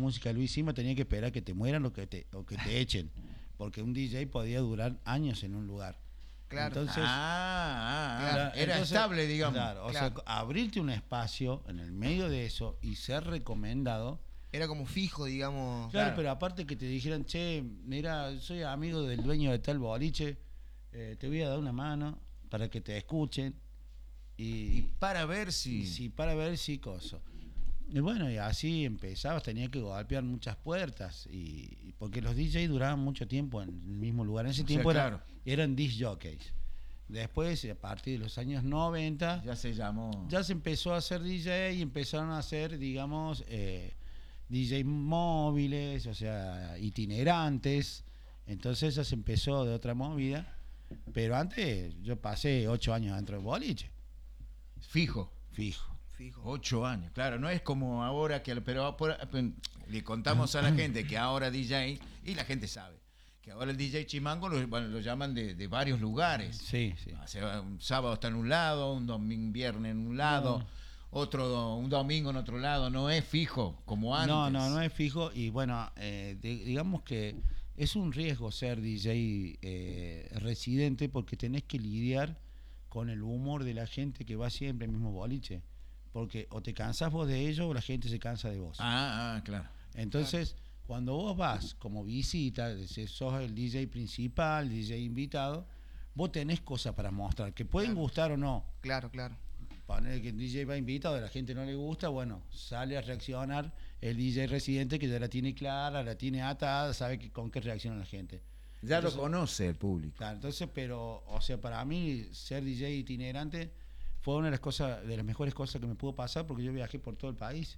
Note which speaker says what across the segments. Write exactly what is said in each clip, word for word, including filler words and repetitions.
Speaker 1: música de Luis Sima, tenía que esperar que te mueran o que te, o que te echen, porque un D J podía durar años en un lugar.
Speaker 2: Claro.
Speaker 1: Entonces,
Speaker 3: ah, ah,
Speaker 1: claro,
Speaker 3: era
Speaker 1: entonces,
Speaker 3: estable, digamos.
Speaker 1: Claro, o
Speaker 2: Claro.
Speaker 1: sea, abrirte un espacio en el medio de eso y ser recomendado.
Speaker 2: Era como fijo, digamos.
Speaker 1: Claro,
Speaker 3: Claro.
Speaker 1: pero aparte que te dijeran, che, mira, soy amigo del dueño de tal boliche, eh, te voy a dar una mano para que te escuchen. Y,
Speaker 3: Y para ver si...
Speaker 1: y sí, para ver si coso. Y bueno, y así empezabas, tenía que golpear muchas puertas, y, y porque los D Js duraban mucho tiempo en el mismo lugar. En ese
Speaker 3: O sea,
Speaker 1: tiempo era-
Speaker 3: claro.
Speaker 1: eran disc jockeys. Después, a partir de los años noventa,
Speaker 3: Ya se llamó...
Speaker 1: ya se empezó a hacer D J y empezaron a hacer, digamos, eh, D J móviles, o sea, itinerantes. Entonces ya se empezó de otra movida. Pero antes yo pasé ocho años dentro del boliche,
Speaker 3: Fijo.
Speaker 1: fijo.
Speaker 2: Fijo.
Speaker 3: Ocho años, claro, no es como ahora que... Pero por- le contamos a la gente que ahora D J, y la gente sabe, que ahora el D J Chimango lo, bueno, lo llaman de, de varios lugares.
Speaker 1: Sí, sí.
Speaker 3: O sea, un sábado está en un lado, un domingo, viernes en un lado,
Speaker 1: No.
Speaker 3: otro un domingo en otro lado, no es fijo como antes.
Speaker 1: No, no, no es fijo. Y bueno, eh, de- digamos que es un riesgo ser D J eh, residente, porque tenés que lidiar con el humor de la gente que va siempre al mismo boliche. Porque o te cansás vos de ellos o la gente se cansa de vos.
Speaker 3: Ah, ah, claro.
Speaker 1: Entonces, cuando vos vas como visita, si sos el D J principal, D J invitado, vos tenés cosas para mostrar, que pueden
Speaker 2: Claro.
Speaker 1: gustar o no.
Speaker 2: Claro, claro.
Speaker 1: Poner que el D J va invitado, a la gente no le gusta, bueno, sale a reaccionar el D J residente, que ya la tiene clara, la tiene atada, sabe que, con qué reacciona la gente.
Speaker 3: Ya
Speaker 1: Entonces,
Speaker 3: lo conoce el público.
Speaker 1: Claro, entonces, pero, o sea, para mí ser D J itinerante fue una de las cosas, de las mejores cosas que me pudo pasar, porque yo viajé por todo el país.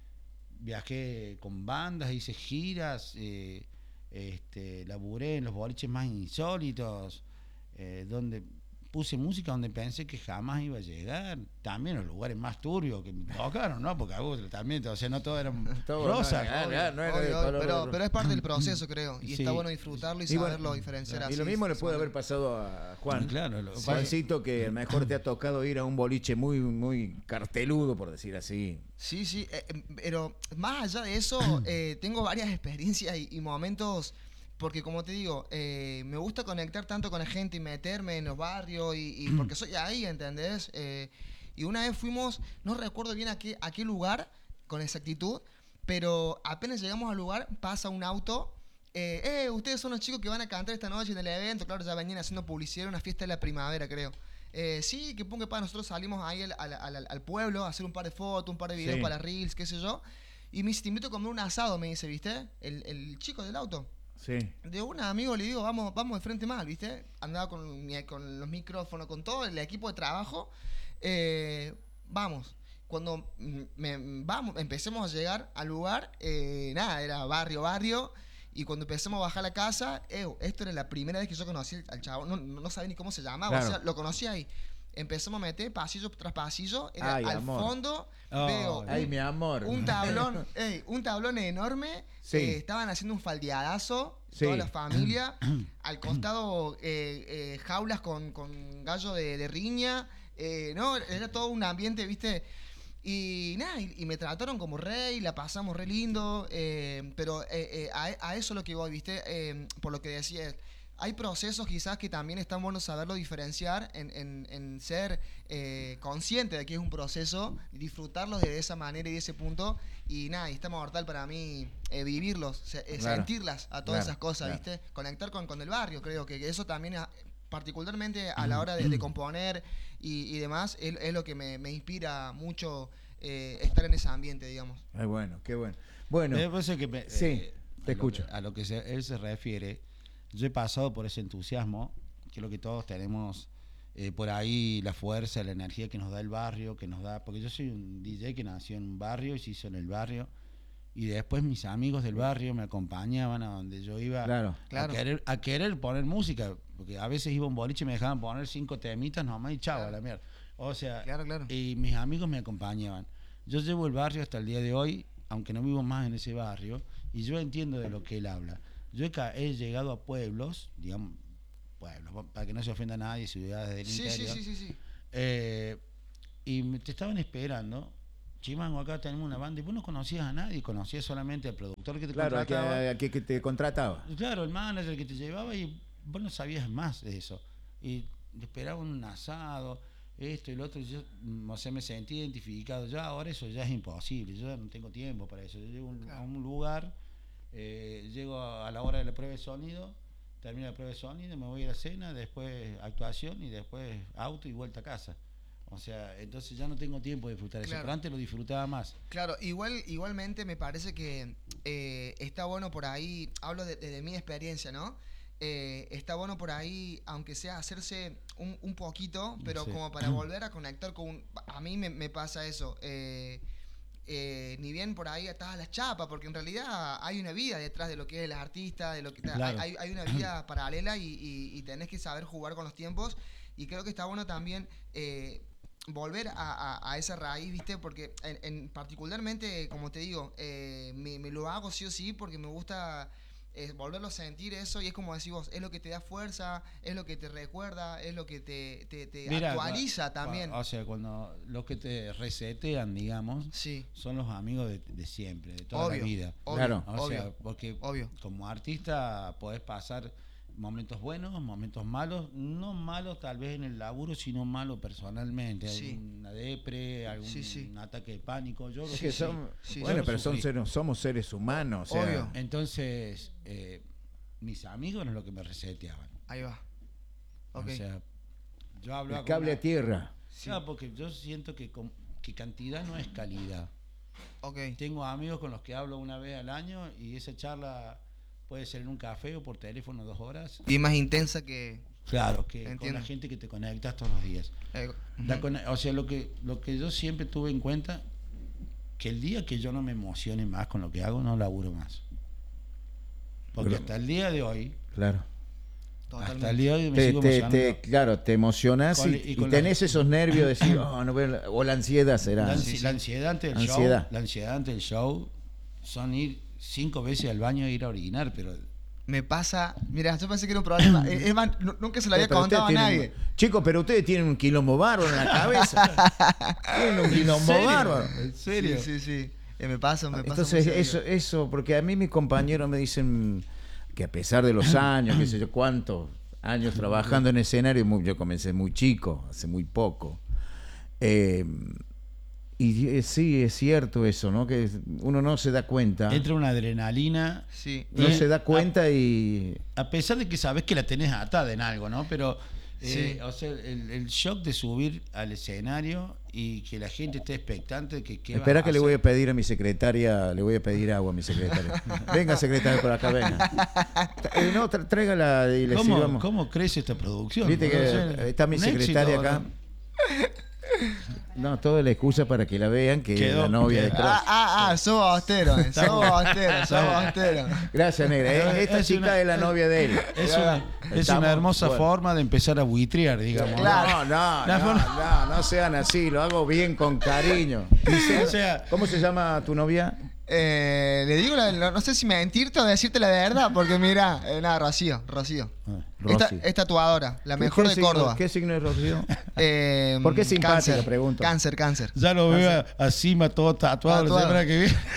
Speaker 1: Viajé con bandas, hice giras, eh, este, laburé en los boliches más insólitos, eh, donde puse música donde pensé que jamás iba a llegar. También los lugares más turbios que me tocaron, ¿no? Porque a vos también, o sea, no todo eran
Speaker 3: Todo,
Speaker 1: rosas.
Speaker 3: no, no, no, no era de
Speaker 2: Obvio, obvio,
Speaker 3: color-
Speaker 2: pero, pero es parte del proceso, creo. Y
Speaker 1: Sí.
Speaker 2: está bueno disfrutarlo y
Speaker 3: Y bueno,
Speaker 2: saberlo diferenciar
Speaker 3: Y
Speaker 2: así.
Speaker 3: lo mismo le
Speaker 2: de
Speaker 3: puede
Speaker 2: esa
Speaker 3: haber
Speaker 2: manera.
Speaker 3: pasado a Juan.
Speaker 1: Claro, lo-
Speaker 3: Juancito, que a lo mejor te ha tocado ir a un boliche muy, muy carteludo, por decir así.
Speaker 2: Sí, sí, eh, eh, pero más allá de eso, eh, tengo varias experiencias y, y momentos, porque como te digo, eh, me gusta conectar tanto con la gente y meterme en los barrios, y, y porque soy ahí, ¿entendés? Eh, y una vez fuimos, no recuerdo bien a qué, a qué lugar con exactitud, pero apenas llegamos al lugar, pasa un auto. Eh, eh, ustedes son los chicos que van a cantar esta noche en el evento. Claro, ya venían haciendo publicidad, una fiesta de la primavera, creo. Eh, sí, que ponga para nosotros salimos ahí al, al, al, al pueblo a hacer un par de fotos, un par de videos
Speaker 3: Sí.
Speaker 2: para Reels, qué sé yo. Y me dice, te invito a comer un asado, me dice, ¿viste? El, el chico del auto.
Speaker 3: Sí.
Speaker 2: De un amigo le digo, vamos, vamos de frente mal, ¿viste? Andaba con, mi- con los micrófonos, con todo el equipo de trabajo. Eh, vamos. Cuando mm, me, vamos, empecemos a llegar al lugar, eh, nada, era barrio, barrio. Y cuando empecemos a bajar la casa, eh, esto era la primera vez que yo conocí al chavo. No, no, no sabía ni cómo se llamaba,
Speaker 3: Claro.
Speaker 2: o sea, lo conocí ahí. Empezamos a meter pasillo tras pasillo. Era
Speaker 3: Ay,
Speaker 2: al
Speaker 3: amor.
Speaker 2: fondo
Speaker 1: Oh,
Speaker 2: veo
Speaker 3: Ay,
Speaker 2: un-
Speaker 3: mi amor.
Speaker 2: un tablón, ey, un tablón enorme.
Speaker 3: Sí.
Speaker 2: eh, estaban haciendo un faldeadazo,
Speaker 3: Sí.
Speaker 2: toda la familia. Al costado, eh, eh, jaulas con, con gallo de, de riña. eh, no, era todo un ambiente, ¿viste? Y nada, y, y me trataron como rey, la pasamos re lindo. eh, pero eh, eh, a, a eso es lo que voy, ¿viste? Eh, por lo que decía. Hay procesos quizás que también están buenos saberlo diferenciar, en, en, en ser eh, consciente de que es un proceso, y disfrutarlos de esa manera y de ese punto. Y nada, y está mortal para mí eh, vivirlos, se- eh,
Speaker 3: Claro.
Speaker 2: sentirlas a todas
Speaker 3: Claro,
Speaker 2: esas cosas,
Speaker 3: claro.
Speaker 2: ¿viste? Conectar con, con el barrio, creo que, que eso también, es, particularmente a la hora de, de componer y, y demás, es, es lo que me, me inspira mucho eh, estar en ese ambiente, digamos.
Speaker 3: Ay, bueno, qué bueno. Bueno,
Speaker 1: Me parece que me-
Speaker 3: Sí,
Speaker 1: eh,
Speaker 3: te
Speaker 1: a
Speaker 3: escucho.
Speaker 1: Lo que, a lo que se- él se refiere, yo he pasado por ese entusiasmo, que es lo que todos tenemos, eh, por ahí la fuerza, la energía que nos da el barrio, que nos da, porque yo soy un D J que nació en un barrio y se hizo en el barrio, y después mis amigos del barrio me acompañaban a donde yo iba
Speaker 3: Claro.
Speaker 2: Claro.
Speaker 1: a, querer, a querer poner música, porque a veces iba a un boliche y me dejaban poner cinco temitas nomás y chavo,
Speaker 2: Claro.
Speaker 1: a la mierda. O sea,
Speaker 2: Claro, claro.
Speaker 1: y mis amigos me acompañaban. Yo llevo el barrio hasta el día de hoy, aunque no vivo más en ese barrio, y yo entiendo de lo que él habla. Yo he, ca- he llegado a pueblos, digamos, pueblos, para que no se ofenda a nadie, ciudades del
Speaker 2: Sí, sí,
Speaker 1: interior,
Speaker 2: sí, sí, sí.
Speaker 1: eh, y me- te estaban esperando, Chimango, acá tenemos una banda, y vos no conocías a nadie, conocías solamente al productor que te
Speaker 3: Claro, al que,
Speaker 1: contrataba.
Speaker 3: al que, que te contrataba.
Speaker 1: Claro, el manager que te llevaba, y vos no sabías más de eso. Y esperaban un asado, esto y lo otro, y yo, o sea, me sentí identificado. Ya ahora eso ya es imposible, yo ya no tengo tiempo para eso. Yo llego un- a un lugar, eh, llego a, a la hora de la prueba de sonido, termino la prueba de sonido, me voy a la cena, después actuación y después auto y vuelta a casa. O sea, entonces ya no tengo tiempo de disfrutar eso,
Speaker 2: Claro.
Speaker 1: pero antes lo disfrutaba más.
Speaker 2: Claro, igual, igualmente me parece que eh, está bueno por ahí, hablo de, de- de mi experiencia, ¿no? Eh, está bueno por ahí, aunque sea hacerse un, un poquito, pero
Speaker 1: Sí.
Speaker 2: como para volver a conectar con un... A mí me, me pasa eso. eh, eh, ni bien por ahí estás a las chapas, porque en realidad hay una vida detrás de lo que es el artista, de lo que
Speaker 1: Claro.
Speaker 2: hay, hay una vida paralela y, y- y tenés que saber jugar con los tiempos. Y creo que está bueno también eh, volver a, a- a esa raíz, ¿viste? Porque en, en particularmente, como te digo, eh, me, me lo hago sí o sí porque me gusta eh, volverlo a sentir eso, y es como decís vos, es lo que te da fuerza, es lo que te recuerda, es lo que te, te- te
Speaker 1: Mira,
Speaker 2: actualiza
Speaker 1: cua-
Speaker 2: también.
Speaker 1: O sea, cuando los que te resetean, digamos,
Speaker 2: Sí,
Speaker 1: son los amigos de, de siempre, de toda
Speaker 2: obvio,
Speaker 1: la vida.
Speaker 2: obvio,
Speaker 3: Claro.
Speaker 1: O
Speaker 2: obvio,
Speaker 1: sea, porque
Speaker 2: obvio.
Speaker 1: como artista podés pasar momentos buenos, momentos malos, no malos tal vez en el laburo, sino malos personalmente.
Speaker 2: Sí.
Speaker 1: Alguna depre, algún
Speaker 2: Sí, sí.
Speaker 1: ataque de pánico. Yo lo
Speaker 3: Es que
Speaker 1: sufrí.
Speaker 3: son-
Speaker 2: sí,
Speaker 3: bueno,
Speaker 1: yo lo
Speaker 3: pero son
Speaker 1: sufrí.
Speaker 3: seres- somos seres humanos. O sea,
Speaker 2: Obvio.
Speaker 1: Entonces, eh, mis amigos eran los que me reseteaban.
Speaker 2: Ahí va. Ok.
Speaker 1: O sea, yo hablaba
Speaker 3: el
Speaker 1: con
Speaker 3: cable
Speaker 1: una-
Speaker 3: a tierra.
Speaker 1: Claro, porque yo siento que, con- que cantidad no es calidad.
Speaker 2: ok.
Speaker 1: Tengo amigos con los que hablo una vez al año y esa charla puede ser en un café o por teléfono dos horas.
Speaker 2: Y más intensa que...
Speaker 1: Claro, que
Speaker 2: Entiendo.
Speaker 1: con la gente que te conectas todos los días.
Speaker 2: eh,
Speaker 1: La
Speaker 2: ujú.
Speaker 1: cone- o sea, lo que, lo que yo siempre tuve en cuenta, que el día que yo no me emocione más con lo que hago, no laburo más. Porque
Speaker 3: Pero-
Speaker 1: hasta el día de hoy,
Speaker 3: Claro.
Speaker 2: Totalmente.
Speaker 1: hasta el día de hoy me
Speaker 3: Te,
Speaker 1: sigo
Speaker 3: te-
Speaker 1: emocionando.
Speaker 3: te- claro, te emocionas
Speaker 1: Con-
Speaker 3: y,
Speaker 1: y
Speaker 3: y
Speaker 1: con
Speaker 3: tenés
Speaker 1: la-
Speaker 3: esos nervios de decir, oh, no veo la- o la ansiedad será.
Speaker 1: La, ansi-
Speaker 2: Sí, sí.
Speaker 1: la ansiedad ante el
Speaker 3: Ansiedad.
Speaker 1: show, la ansiedad ante el show son ir cinco veces al baño e ir a orinar, pero
Speaker 2: Me pasa... Mira, yo pensé que era un problema. Eh, es más, nu- nunca se lo había
Speaker 3: Pero ustedes
Speaker 2: contado a
Speaker 3: tienen-
Speaker 2: nadie.
Speaker 3: Chicos, pero ustedes tienen un quilombo bárbaro en la cabeza. Tienen un quilombo
Speaker 1: serio?
Speaker 3: bárbaro.
Speaker 1: ¿En serio?
Speaker 2: Sí, sí, sí. Eh, me pasa, me pasa.
Speaker 3: Entonces,
Speaker 2: muy seguido.
Speaker 3: eso, eso, porque a mí mis compañeros me dicen que a pesar de los años, qué sé yo, cuántos años trabajando en escenario, muy- yo comencé muy chico, hace muy poco. Eh, y eh, sí, es cierto eso, ¿no? Que uno no se da cuenta,
Speaker 1: entra una adrenalina.
Speaker 2: Sí.
Speaker 3: no
Speaker 1: y-
Speaker 3: se da cuenta y...
Speaker 1: A pesar de que sabes que la tenés atada en algo, ¿no? Pero, eh,
Speaker 2: Sí.
Speaker 1: o sea, el, el shock de subir al escenario y que la gente esté expectante, que qué vas
Speaker 3: Espera
Speaker 1: a
Speaker 3: que le
Speaker 1: hacer.
Speaker 3: voy a pedir a mi secretaria, le voy a pedir agua a mi secretaria. Venga, secretaria, por acá, venga. Eh, no, tra- tráigala y le
Speaker 1: ¿Cómo,
Speaker 3: sirvamos.
Speaker 1: ¿Cómo crece esta producción?
Speaker 3: Viste que
Speaker 1: O sea,
Speaker 3: está mi
Speaker 1: un
Speaker 3: secretaria
Speaker 1: éxito,
Speaker 3: acá.
Speaker 1: ¿no?
Speaker 3: No, toda la excusa para que la vean, que
Speaker 1: Quedó-
Speaker 3: es la novia de
Speaker 1: quedó.
Speaker 3: Cross.
Speaker 2: Ah, ah, ah, sos austero, eh, sos austero, sos austero.
Speaker 3: Gracias, negra. Eh, Esta
Speaker 1: Es
Speaker 3: chica
Speaker 1: una-
Speaker 3: es la novia de él.
Speaker 1: Es una, es
Speaker 3: Estamos-
Speaker 1: una hermosa
Speaker 3: bueno.
Speaker 1: forma de empezar a buitrear, digamos.
Speaker 2: Claro.
Speaker 3: No, no,
Speaker 1: La
Speaker 3: no,
Speaker 1: forma-
Speaker 3: no, no sean así, lo hago bien con cariño.
Speaker 1: O sea,
Speaker 3: ¿Cómo se llama tu novia?
Speaker 2: Eh, le digo, la- la- no sé si mentirte o decirte la verdad, porque mira, eh, nada, Rocío, Rocío. Esta,
Speaker 3: Rosy.
Speaker 2: es tatuadora, la
Speaker 3: ¿Qué-
Speaker 2: mejor
Speaker 3: qué
Speaker 2: de
Speaker 3: signo-
Speaker 2: Córdoba.
Speaker 3: ¿Qué signo es Rocío?
Speaker 2: Eh,
Speaker 3: ¿Por qué simpática,
Speaker 2: cáncer,
Speaker 3: pregunto?
Speaker 2: Cáncer, cáncer.
Speaker 1: ya lo veo a- a Sima todo tatuado, la
Speaker 2: Tatuado.
Speaker 1: semana que viene.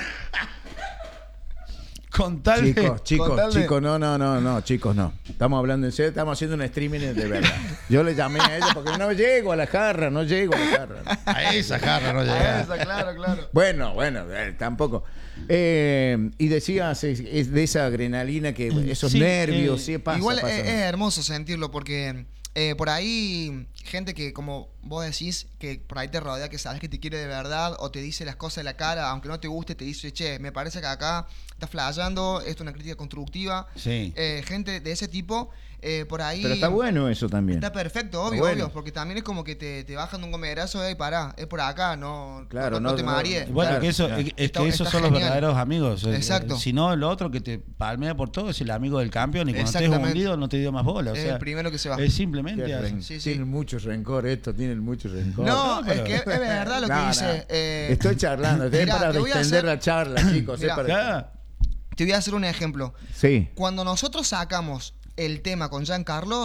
Speaker 1: Con tal de-
Speaker 3: Chicos, chicos,
Speaker 2: Con tal de-
Speaker 3: chicos, no, no, no, no, chicos, no. Estamos hablando en serio, estamos haciendo un streaming de verdad. Yo le llamé a ella porque no llego a la jarra, no llego a la jarra.
Speaker 1: A esa jarra no
Speaker 2: Ah,
Speaker 1: llega.
Speaker 2: esa, claro, claro.
Speaker 3: Bueno, bueno, eh, tampoco. Eh, y decías, es, es de esa adrenalina, que esos
Speaker 1: Sí,
Speaker 3: nervios,
Speaker 1: eh,
Speaker 3: sí pasa.
Speaker 2: Igual
Speaker 3: pasa.
Speaker 2: Es, es hermoso sentirlo porque eh, por ahí gente que, como vos decís, que por ahí te rodea, que sabes que te quiere de verdad o te dice las cosas de la cara, aunque no te guste, te dice, che, me parece que acá estás flasheando, esto es una crítica constructiva.
Speaker 1: Sí.
Speaker 2: Eh, gente de ese tipo, eh, por ahí...
Speaker 3: Pero está bueno eso también.
Speaker 2: Está perfecto, obvio,
Speaker 3: Bueno.
Speaker 2: obvio, porque también es como que te, te bajan de un gomerazo y pará, es por acá, no,
Speaker 3: Claro,
Speaker 2: no, no
Speaker 3: no-
Speaker 2: te
Speaker 3: no-
Speaker 2: marees.
Speaker 1: Bueno,
Speaker 3: Claro,
Speaker 1: que eso,
Speaker 3: claro.
Speaker 1: es, es
Speaker 2: Está-
Speaker 1: que esos
Speaker 2: está
Speaker 1: son los
Speaker 2: genial.
Speaker 1: verdaderos amigos. Eh,
Speaker 2: Exacto.
Speaker 1: Si no, el otro que te palmea por todo es el amigo del campeón y cuando estés
Speaker 2: Exactamente.
Speaker 1: hundido no te dio más bola. O
Speaker 2: Es
Speaker 1: sea,
Speaker 2: el primero que se va.
Speaker 1: es simplemente
Speaker 3: Qué
Speaker 1: así.
Speaker 3: ren-
Speaker 2: Sí, sí.
Speaker 3: Tienen mucho rencor esto, tienen mucho rencor.
Speaker 2: No,
Speaker 1: No, pero-
Speaker 2: es que es verdad lo que
Speaker 3: No,
Speaker 2: dice.
Speaker 3: no.
Speaker 2: eh,
Speaker 3: Estoy charlando, es
Speaker 2: mirá,
Speaker 3: para
Speaker 2: te voy a
Speaker 3: distender
Speaker 2: hacer-
Speaker 3: la charla, chicos. es
Speaker 2: Mirá.
Speaker 3: para-
Speaker 1: Ya.
Speaker 2: Te voy a hacer un ejemplo.
Speaker 3: Sí.
Speaker 2: Cuando nosotros sacamos el tema con Jean Carlos,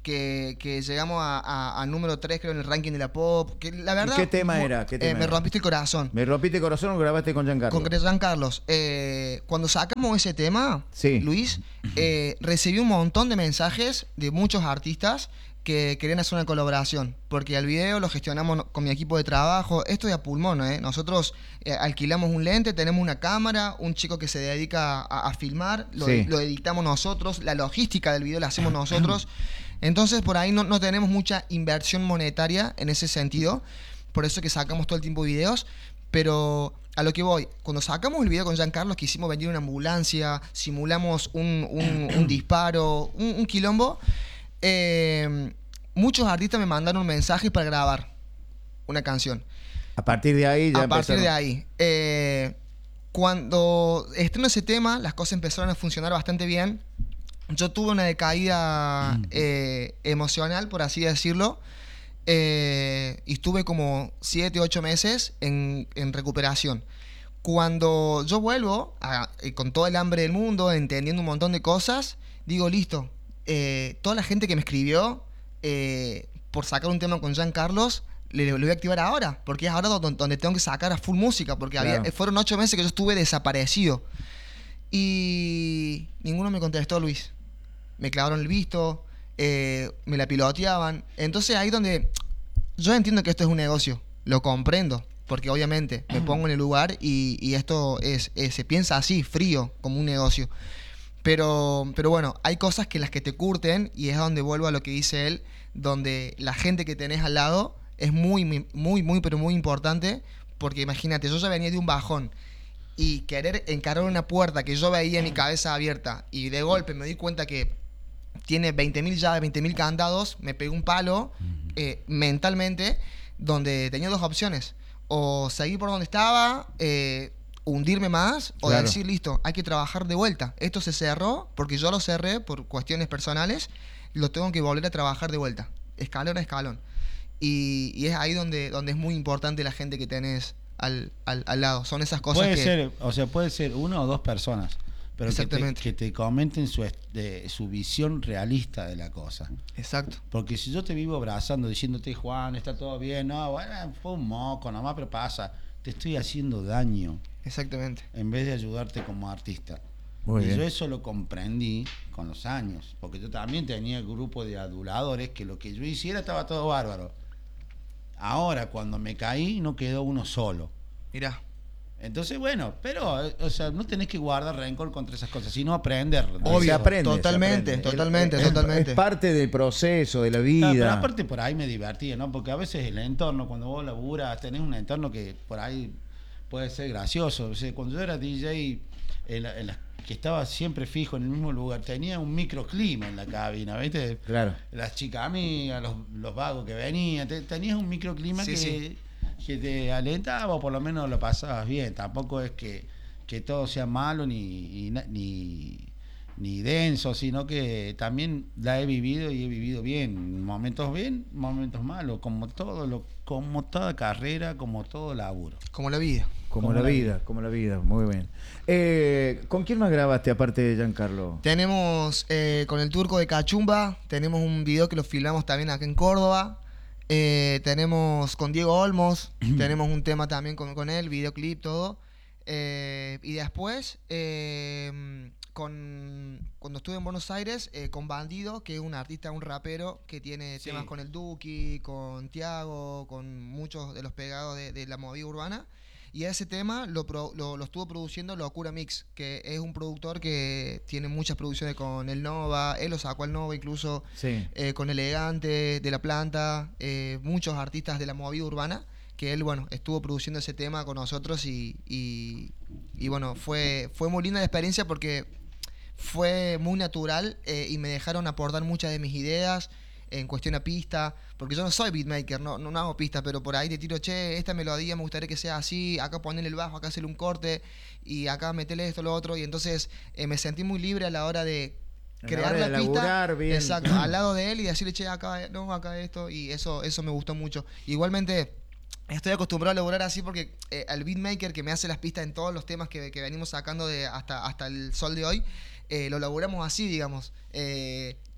Speaker 2: que, que llegamos a, a, a número tres, creo, en el ranking de la pop. Que la verdad,
Speaker 3: ¿Y qué tema era? ¿Qué tema
Speaker 2: eh, me
Speaker 3: era?
Speaker 2: rompiste el corazón.
Speaker 3: Me rompiste el corazón, lo grabaste con Giancarlo.
Speaker 2: Con Giancarlos. Eh, cuando sacamos ese tema,
Speaker 3: sí.
Speaker 2: Luis, eh, recibí un montón de mensajes de muchos artistas que querían hacer una colaboración, porque el video lo gestionamos con mi equipo de trabajo. Esto es a pulmón, ¿eh? Nosotros eh, alquilamos un lente, tenemos una cámara, un chico que se dedica a, a filmar, lo,
Speaker 3: sí.
Speaker 2: lo editamos nosotros, la logística del video la hacemos nosotros. Entonces por ahí no, no tenemos mucha inversión monetaria en ese sentido, por eso que sacamos todo el tiempo videos, pero a lo que voy, cuando sacamos el video con Giancarlo, quisimos venir una ambulancia, simulamos un, un, un disparo, un, un quilombo. Eh, muchos artistas me mandaron mensajes para grabar una canción.
Speaker 3: A partir de ahí ya
Speaker 2: A partir
Speaker 3: empezaron.
Speaker 2: de ahí. Eh, cuando estreno ese tema, las cosas empezaron a funcionar bastante bien. Yo tuve una decaída eh, emocional, por así decirlo. Eh, y estuve como siete, ocho meses en, en recuperación. Cuando yo vuelvo, a, eh, con todo el hambre del mundo, entendiendo un montón de cosas, digo, listo. Eh, toda la gente que me escribió eh, por sacar un tema con Giancarlos, le, le voy a activar ahora, porque es ahora donde, donde tengo que sacar a full música, porque
Speaker 3: claro.
Speaker 2: había, fueron ocho meses que yo estuve desaparecido. Y ninguno me contestó, Luis. Me clavaron el visto, eh, me la piloteaban. Entonces ahí donde yo entiendo que esto es un negocio, lo comprendo, porque obviamente me pongo en el lugar y, y esto es, es, se piensa así, frío, como un negocio. Pero, pero bueno, hay cosas que las que te curten, y es donde vuelvo a lo que dice él, donde la gente que tenés al lado es muy, muy, muy, muy, pero muy importante, porque imagínate, yo ya venía de un bajón, y querer encarar una puerta que yo veía en mi cabeza abierta, y de golpe me di cuenta que tiene veinte mil llaves, veinte mil candados, me pegó un palo eh, mentalmente, donde tenía dos opciones, o seguir por donde estaba, eh, hundirme más, o
Speaker 3: claro.
Speaker 2: decir, listo, hay que trabajar de vuelta. Esto se cerró porque yo lo cerré por cuestiones personales, lo tengo que volver a trabajar de vuelta, escalón a escalón. Y, y es ahí donde, donde es muy importante la gente que tenés al, al, al lado. Son esas cosas
Speaker 1: puede
Speaker 2: que...
Speaker 1: ser, o sea, puede ser una o dos personas, pero que te,
Speaker 2: Exactamente.
Speaker 1: que te comenten su, de, su visión realista de la cosa.
Speaker 2: Exacto.
Speaker 1: Porque si yo te vivo abrazando, diciéndote, Juan, está todo bien, no, bueno, fue un moco nomás, pero pasa, te estoy haciendo daño.
Speaker 2: Exactamente.
Speaker 1: En vez de ayudarte como artista.
Speaker 3: Muy
Speaker 1: y
Speaker 3: bien.
Speaker 1: yo eso lo comprendí con los años, porque yo también tenía el grupo de aduladores que lo que yo hiciera estaba todo bárbaro. Ahora, cuando me caí, no quedó uno solo.
Speaker 2: Mirá.
Speaker 1: Entonces, bueno, pero, o sea, no tenés que guardar rencor contra esas cosas, sino aprender.
Speaker 2: Obvio,
Speaker 3: se aprende,
Speaker 2: totalmente,
Speaker 3: se aprende.
Speaker 2: totalmente,
Speaker 3: Es-
Speaker 2: totalmente.
Speaker 3: Es parte del proceso, de la vida.
Speaker 1: Claro, pero aparte por ahí me divertía, ¿no? Porque a veces el entorno, cuando vos laburas, tenés un entorno que por ahí puede ser gracioso. O sea, cuando yo era D J, en la, en la, que estaba siempre fijo en el mismo lugar, tenía un microclima en la cabina, ¿viste?
Speaker 3: Claro.
Speaker 1: Las chicas amigas, los, los vagos que venían, te, tenías un microclima
Speaker 2: Sí,
Speaker 1: que,
Speaker 2: sí.
Speaker 1: que te alentaba, o por lo menos lo pasabas bien. Tampoco es que, que todo sea malo ni, ni, ni, ni denso, sino que también la he vivido y he vivido bien. Momentos bien, momentos malos, como todo lo, como toda carrera, como todo laburo.
Speaker 2: Como la vida.
Speaker 3: Como,
Speaker 1: Como
Speaker 3: la
Speaker 1: la
Speaker 3: vida, como la vida, muy bien. Eh, ¿Con quién más grabaste aparte de Giancarlo?
Speaker 2: Tenemos eh, con el Turco de Cachumba, tenemos un video que lo filmamos también acá en Córdoba. Eh, tenemos con Diego Olmos, tenemos un tema también con, con él, videoclip, todo. Eh, y después, eh, con, cuando estuve en Buenos Aires, eh, con Bandido, que es un artista, un rapero, que tiene
Speaker 1: Sí.
Speaker 2: temas con el Duki, con Tiago, con muchos de los pegados de, de la movida urbana. Y ese tema lo, pro, lo, lo estuvo produciendo Locura Mix, que es un productor que tiene muchas producciones con el Nova, él lo sacó al Nova incluso,
Speaker 3: Sí.
Speaker 2: eh, con Elegante, De La Planta, eh, muchos artistas de la movida urbana, que él, bueno, estuvo produciendo ese tema con nosotros y, y, y bueno, fue, fue muy linda la experiencia porque fue muy natural eh, y me dejaron aportar muchas de mis ideas en cuestión a pista, porque yo no soy beatmaker, no, no, no hago pistas, pero por ahí te tiro, che, esta melodía me gustaría que sea así, acá ponerle el bajo, acá hacerle un corte, y acá meterle esto, lo otro, y entonces eh, me sentí muy libre a la hora de
Speaker 3: A la
Speaker 2: crear
Speaker 3: hora
Speaker 2: la,
Speaker 3: de
Speaker 2: pista,
Speaker 3: laburar bien.
Speaker 2: exacto, al lado de él y decirle, che, acá, no, acá esto, y eso, eso me gustó mucho. Igualmente, estoy acostumbrado a laburar así porque eh, al beatmaker que me hace las pistas en todos los temas que, que venimos sacando de hasta, hasta el sol de hoy, eh, lo laburamos así, digamos. Eh,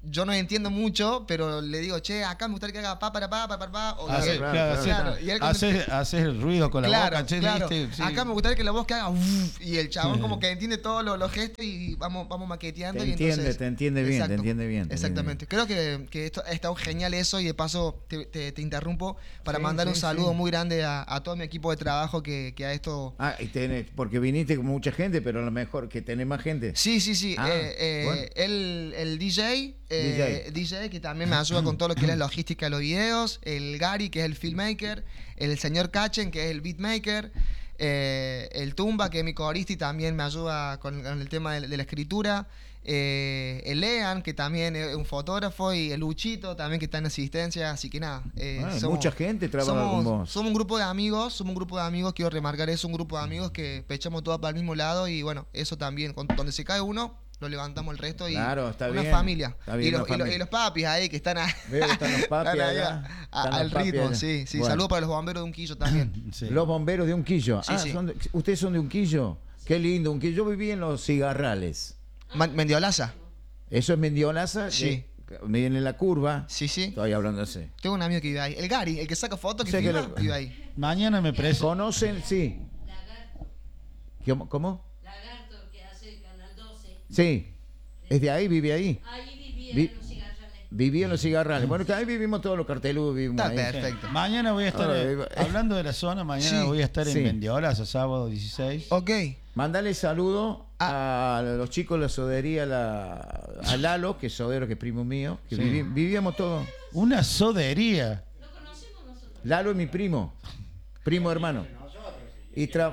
Speaker 2: yo no entiendo mucho, pero le digo, che, acá me gustaría que haga pa, para, pa, pa, pa, pa. O
Speaker 1: Hace,
Speaker 2: que-
Speaker 3: claro,
Speaker 1: claro,
Speaker 3: claro.
Speaker 1: hace-
Speaker 2: y él cuando-
Speaker 1: hace- hace el ruido con la
Speaker 2: claro,
Speaker 1: boca, che,
Speaker 2: claro.
Speaker 1: ¿viste? Sí.
Speaker 2: Acá me gustaría que la voz que haga uff, y el chabón como que entiende todos los, los gestos y vamos, vamos maqueteando.
Speaker 3: Te
Speaker 2: y
Speaker 3: entiende,
Speaker 2: entonces,
Speaker 3: te entiende bien, te
Speaker 2: exacto,
Speaker 3: entiende bien, te
Speaker 2: Exactamente. Creo que, que esto ha estado genial eso y de paso te, te- te interrumpo para
Speaker 3: Sí,
Speaker 2: mandar
Speaker 3: sí,
Speaker 2: un saludo
Speaker 3: sí.
Speaker 2: muy grande a, a todo mi equipo de trabajo que, que a esto...
Speaker 3: Ah, y tenés, porque viniste con mucha gente, pero a lo mejor que tenés más gente.
Speaker 2: Sí, sí, sí.
Speaker 3: Ah,
Speaker 2: eh, eh,
Speaker 3: bueno.
Speaker 2: el, el D J, eh, D J que también me ayuda con todo lo que es la logística de los videos, el Gary que es el filmmaker, el señor Kachen que es el beatmaker, eh, el Tumba que es mi corista y también me ayuda con, con el tema de, de la escritura, eh, el Lean que también es un fotógrafo y el Luchito también que está en asistencia, así que nada. eh,
Speaker 3: Ah,
Speaker 2: somos-
Speaker 3: mucha gente trabaja
Speaker 2: somos,
Speaker 3: con vos.
Speaker 2: somos un grupo de amigos, somos un grupo de amigos, quiero remarcar eso, un grupo de amigos que pechamos todos para el mismo lado y bueno, eso también, con- donde se cae uno, lo levantamos el resto y
Speaker 3: Claro, está
Speaker 2: una
Speaker 3: bien,
Speaker 2: familia.
Speaker 3: está bien,
Speaker 2: y, los,
Speaker 3: una
Speaker 2: y los-
Speaker 3: familia.
Speaker 2: y los papis ahí que están, a-
Speaker 3: Veo que están los papis
Speaker 2: están ahí
Speaker 3: allá,
Speaker 2: a-
Speaker 3: están
Speaker 2: al
Speaker 3: los papis
Speaker 2: ritmo,
Speaker 3: allá.
Speaker 2: sí, sí.
Speaker 3: Bueno.
Speaker 2: Saludos para los bomberos de Unquillo también.
Speaker 1: Sí.
Speaker 3: Los bomberos de Unquillo.
Speaker 2: Sí,
Speaker 3: ah,
Speaker 2: sí.
Speaker 3: son de- ¿ustedes son de Unquillo? Qué lindo, Unquillo. Yo viví en los Cigarrales.
Speaker 2: Man- Mendiolaza.
Speaker 3: Eso es Mendiolaza.
Speaker 2: Sí.
Speaker 3: que Viene en la curva.
Speaker 2: Sí, sí.
Speaker 3: Estoy hablando así.
Speaker 2: Tengo un amigo que vive ahí. El Gary, el que saca fotos, que,
Speaker 3: Sé que
Speaker 2: filma,
Speaker 3: lo-
Speaker 2: vive ahí.
Speaker 1: Mañana me presento.
Speaker 3: ¿Conocen? Sí. ¿Cómo? ¿Cómo?
Speaker 4: Lagarto que hace Canal doce.
Speaker 3: Sí. ¿Es de ahí? ¿Vive ahí?
Speaker 4: Ahí vivía
Speaker 3: Vi-
Speaker 4: en los cigarrales.
Speaker 3: Viví en los Cigarrales. Bueno, que ahí vivimos todos los carteludos. Vivimos
Speaker 2: Está
Speaker 3: ahí.
Speaker 2: perfecto.
Speaker 1: Mañana voy a estar,
Speaker 3: Ah,
Speaker 1: eh,
Speaker 3: digo, eh.
Speaker 1: hablando de la zona, mañana
Speaker 2: Sí,
Speaker 1: voy a estar
Speaker 3: sí.
Speaker 1: en Mendiolas, sábado dieciséis.
Speaker 2: Ok.
Speaker 3: Mandale saludo
Speaker 2: Ah.
Speaker 3: a los chicos de la sodería, la, a Lalo, que es sodero, que es primo mío, que
Speaker 1: Sí.
Speaker 3: vivi- vivíamos todos.
Speaker 1: Una sodería.
Speaker 4: Lo conocemos nosotros.
Speaker 3: Lalo es mi primo, primo hermano. Y tra-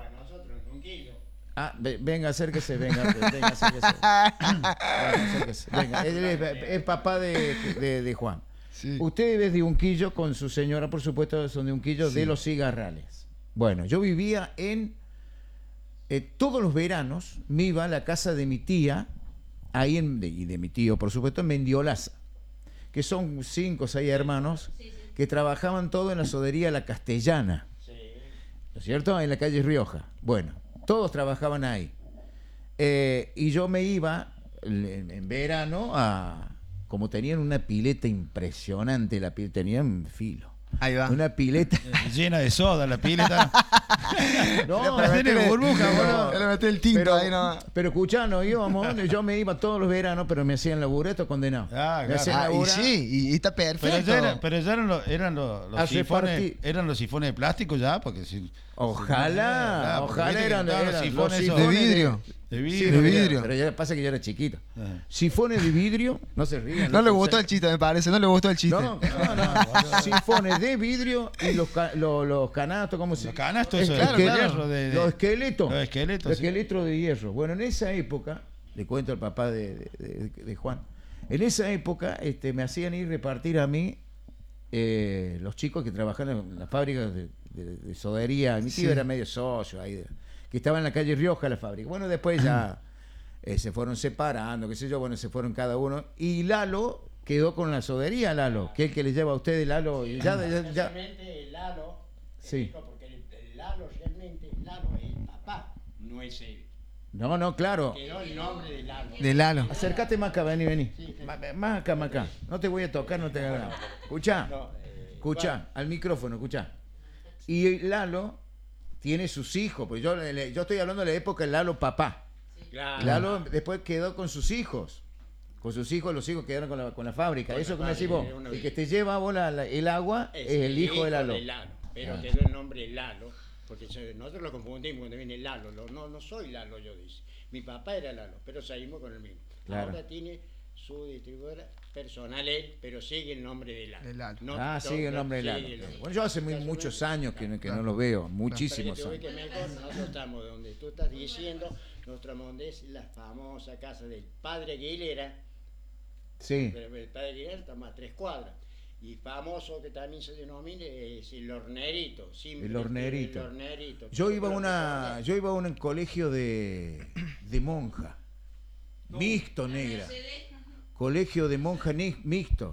Speaker 3: Ah, ve- venga, acérquese, venga, venga, acérquese. Venga, acérquese. Venga, él es, es papá de, de- de Juan.
Speaker 2: Sí.
Speaker 3: Usted es de Unquillo con su señora, por supuesto, son de Unquillo, de los Cigarrales. Bueno, yo vivía en... eh, todos los veranos me iba a la casa de mi tía, ahí en, de- y de mi tío, por supuesto, en Mendiolaza, que son cinco o seis hermanos que trabajaban todos en la sodería La Castellana. ¿No es cierto? En la calle Rioja. Bueno, todos trabajaban ahí. Eh, y yo me iba en, en verano a... Como tenían una pileta impresionante, la pileta, tenían filo.
Speaker 2: Ahí va.
Speaker 3: Una pileta...
Speaker 1: eh, Llena de soda la pileta.
Speaker 3: No,
Speaker 1: Le metí
Speaker 3: metele-
Speaker 1: burbuja, boludo.
Speaker 2: Le metí el tinto
Speaker 3: pero,
Speaker 2: ahí, no.
Speaker 3: pero escuchá, no íbamos, yo me iba todos los veranos, pero me hacían laburar estos condenados.
Speaker 1: Ah,
Speaker 3: Me
Speaker 1: claro.
Speaker 3: hacían
Speaker 2: Ah, y
Speaker 3: laburar.
Speaker 2: sí, y, y está
Speaker 1: Pero
Speaker 2: perfecto.
Speaker 1: ya, era- pero ya eran los, eran los, los
Speaker 3: A
Speaker 1: sifones,
Speaker 3: repartir.
Speaker 1: eran los sifones de plástico ya, porque si,
Speaker 3: Ojalá,
Speaker 1: Claro, porque
Speaker 3: ojalá
Speaker 1: viste que
Speaker 3: eran,
Speaker 1: estaban los
Speaker 3: eran
Speaker 1: sifones
Speaker 3: los
Speaker 1: esos-
Speaker 2: de
Speaker 3: sifones
Speaker 2: vidrio.
Speaker 1: de
Speaker 3: Sí,
Speaker 1: vidrio.
Speaker 2: de
Speaker 3: pero-
Speaker 2: vidrio.
Speaker 3: Pero ya pasa que yo era chiquito.
Speaker 1: Ah.
Speaker 3: Sifones de vidrio, no se rían.
Speaker 2: No le
Speaker 3: sé.
Speaker 2: gustó el chiste, me parece. No le gustó el chiste.
Speaker 3: No, no, no. Sifones de vidrio y los, ca- los, los canastos, ¿cómo se
Speaker 1: Los canastos
Speaker 3: Es-
Speaker 1: esos
Speaker 3: claro,
Speaker 1: de
Speaker 3: claro.
Speaker 1: hierro, de, de-
Speaker 3: Los esqueletos.
Speaker 1: Los esqueletos,
Speaker 3: Los
Speaker 1: sí.
Speaker 3: esqueletos de hierro. Bueno, en esa época, le cuento al papá de, de- de- de Juan, en esa época este, me hacían ir repartir a mí eh, los chicos que trabajaban en las fábricas de, de- de sodería. Mi tío
Speaker 2: Sí.
Speaker 3: era medio socio ahí, de- que estaba en la calle Rioja la fábrica. Bueno, después ya eh, se fueron separando, qué sé yo, bueno, se fueron cada uno. Y Lalo quedó con la sodería, Lalo, que es el que le lleva a ustedes, Lalo. Y ya, ya- ya-
Speaker 5: Realmente el Lalo,
Speaker 3: Sí.
Speaker 5: explico, porque el, el Lalo realmente, el Lalo es el papá, no es él.
Speaker 3: No, no, claro.
Speaker 5: Quedó el nombre de Lalo.
Speaker 2: De Lalo.
Speaker 3: Acércate más acá, vení, vení. Má- Más acá, más acá. No te voy a tocar, no te hagas. Escuchá,
Speaker 5: No, eh,
Speaker 3: escuchá, al micrófono, escuchá. Y Lalo tiene sus hijos, pues yo, le- yo estoy hablando de la época de Lalo papá.
Speaker 5: claro.
Speaker 3: Lalo después quedó con sus hijos. Con sus hijos, los hijos quedaron con la, con la fábrica.
Speaker 5: Con
Speaker 3: Eso
Speaker 5: la
Speaker 3: que me decís vos.
Speaker 5: fábrica, uno-
Speaker 3: El que te lleva a vos la- la- el agua es, el hijo de Lalo.
Speaker 5: Pero
Speaker 3: Ah.
Speaker 5: quedó el nombre Lalo, porque se- nosotros lo confundimos cuando viene Lalo. Lo- no, no soy Lalo, yo dice. Mi papá era Lalo, pero seguimos con el mismo.
Speaker 3: Claro.
Speaker 5: Ahora tiene su distribuidora personal él, pero sigue el nombre de Lalo.
Speaker 2: De Lalo.
Speaker 5: No,
Speaker 3: Ah,
Speaker 5: to-
Speaker 3: sigue el nombre de
Speaker 5: sigue
Speaker 3: Lalo.
Speaker 5: el nombre.
Speaker 3: Bueno, yo hace muy- muchos años que, no- que no lo veo, muchísimos
Speaker 5: Pero
Speaker 3: años.
Speaker 5: que te voy que mejor, nosotros estamos donde tú estás diciendo, nuestra monte es la famosa casa del padre Aguilera,
Speaker 3: Sí.
Speaker 5: pero el padre Aguilera está más a tres cuadras. Y famoso que también se denomina es el hornerito. simple,
Speaker 3: El hornerito.
Speaker 5: El hornerito.
Speaker 3: Yo iba a una, yo iba a un colegio de, de monja, mixto, negra, colegio de monja ni- mixto.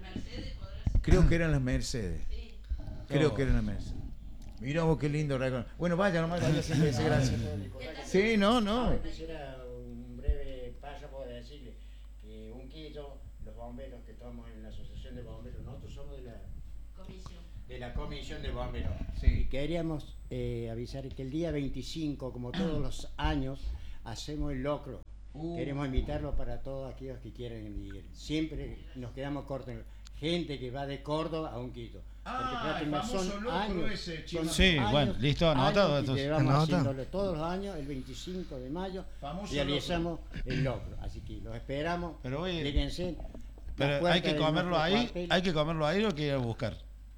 Speaker 3: Creo que eran las Mercedes. Creo
Speaker 1: Oh.
Speaker 3: que eran las Mercedes. Mirá vos qué lindo regalo. Bueno, vaya nomás, vaya sin decir gracias. Sí, no, no.
Speaker 5: Quisiera un breve paso para decirle que Unquillo los bomberos que estamos en la asociación de bomberos, nosotros somos de la,
Speaker 4: Comisión.
Speaker 5: de la comisión de bomberos.
Speaker 3: Sí.
Speaker 5: Y queríamos eh, avisar que el día veinticinco, como todos los años, hacemos el locro.
Speaker 3: Uh.
Speaker 5: Queremos invitarlo para todos aquellos que quieran ir. Siempre nos quedamos cortos. Gente que va de Córdoba a Unquillo.
Speaker 3: Ah, el famoso locro ese, chino.
Speaker 5: son
Speaker 1: Sí, bueno, listo, anotado,
Speaker 5: años que
Speaker 1: entonces.
Speaker 5: llevamos
Speaker 2: Anota.
Speaker 5: haciéndolo todos los años, el veinticinco de mayo,
Speaker 3: Famoso
Speaker 5: realizamos el locro. Así que los esperamos.
Speaker 1: Pero oye,
Speaker 5: Fíjense, la
Speaker 1: Pero
Speaker 5: puerta
Speaker 1: hay que
Speaker 5: de
Speaker 1: comerlo
Speaker 5: nuestro
Speaker 1: ahí,
Speaker 5: cuartel-
Speaker 1: hay que comerlo ahí o hay que ir a buscar.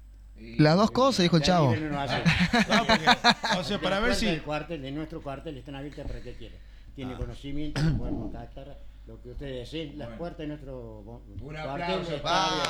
Speaker 2: Las dos cosas, dijo el
Speaker 5: de
Speaker 2: chavo.
Speaker 5: ahí no nos hace.
Speaker 1: No, porque, o sea,
Speaker 5: De
Speaker 1: para
Speaker 5: la
Speaker 1: ver
Speaker 5: puerta
Speaker 1: si.
Speaker 5: del cuartel, de nuestro cuartel están abiertas para que quiera. Tiene
Speaker 1: Ah.
Speaker 5: conocimiento, lo pueden contactar, lo que ustedes deseen. Las puertas de nuestro bo-
Speaker 3: Un
Speaker 5: cuartel
Speaker 3: aplauso
Speaker 5: están
Speaker 3: para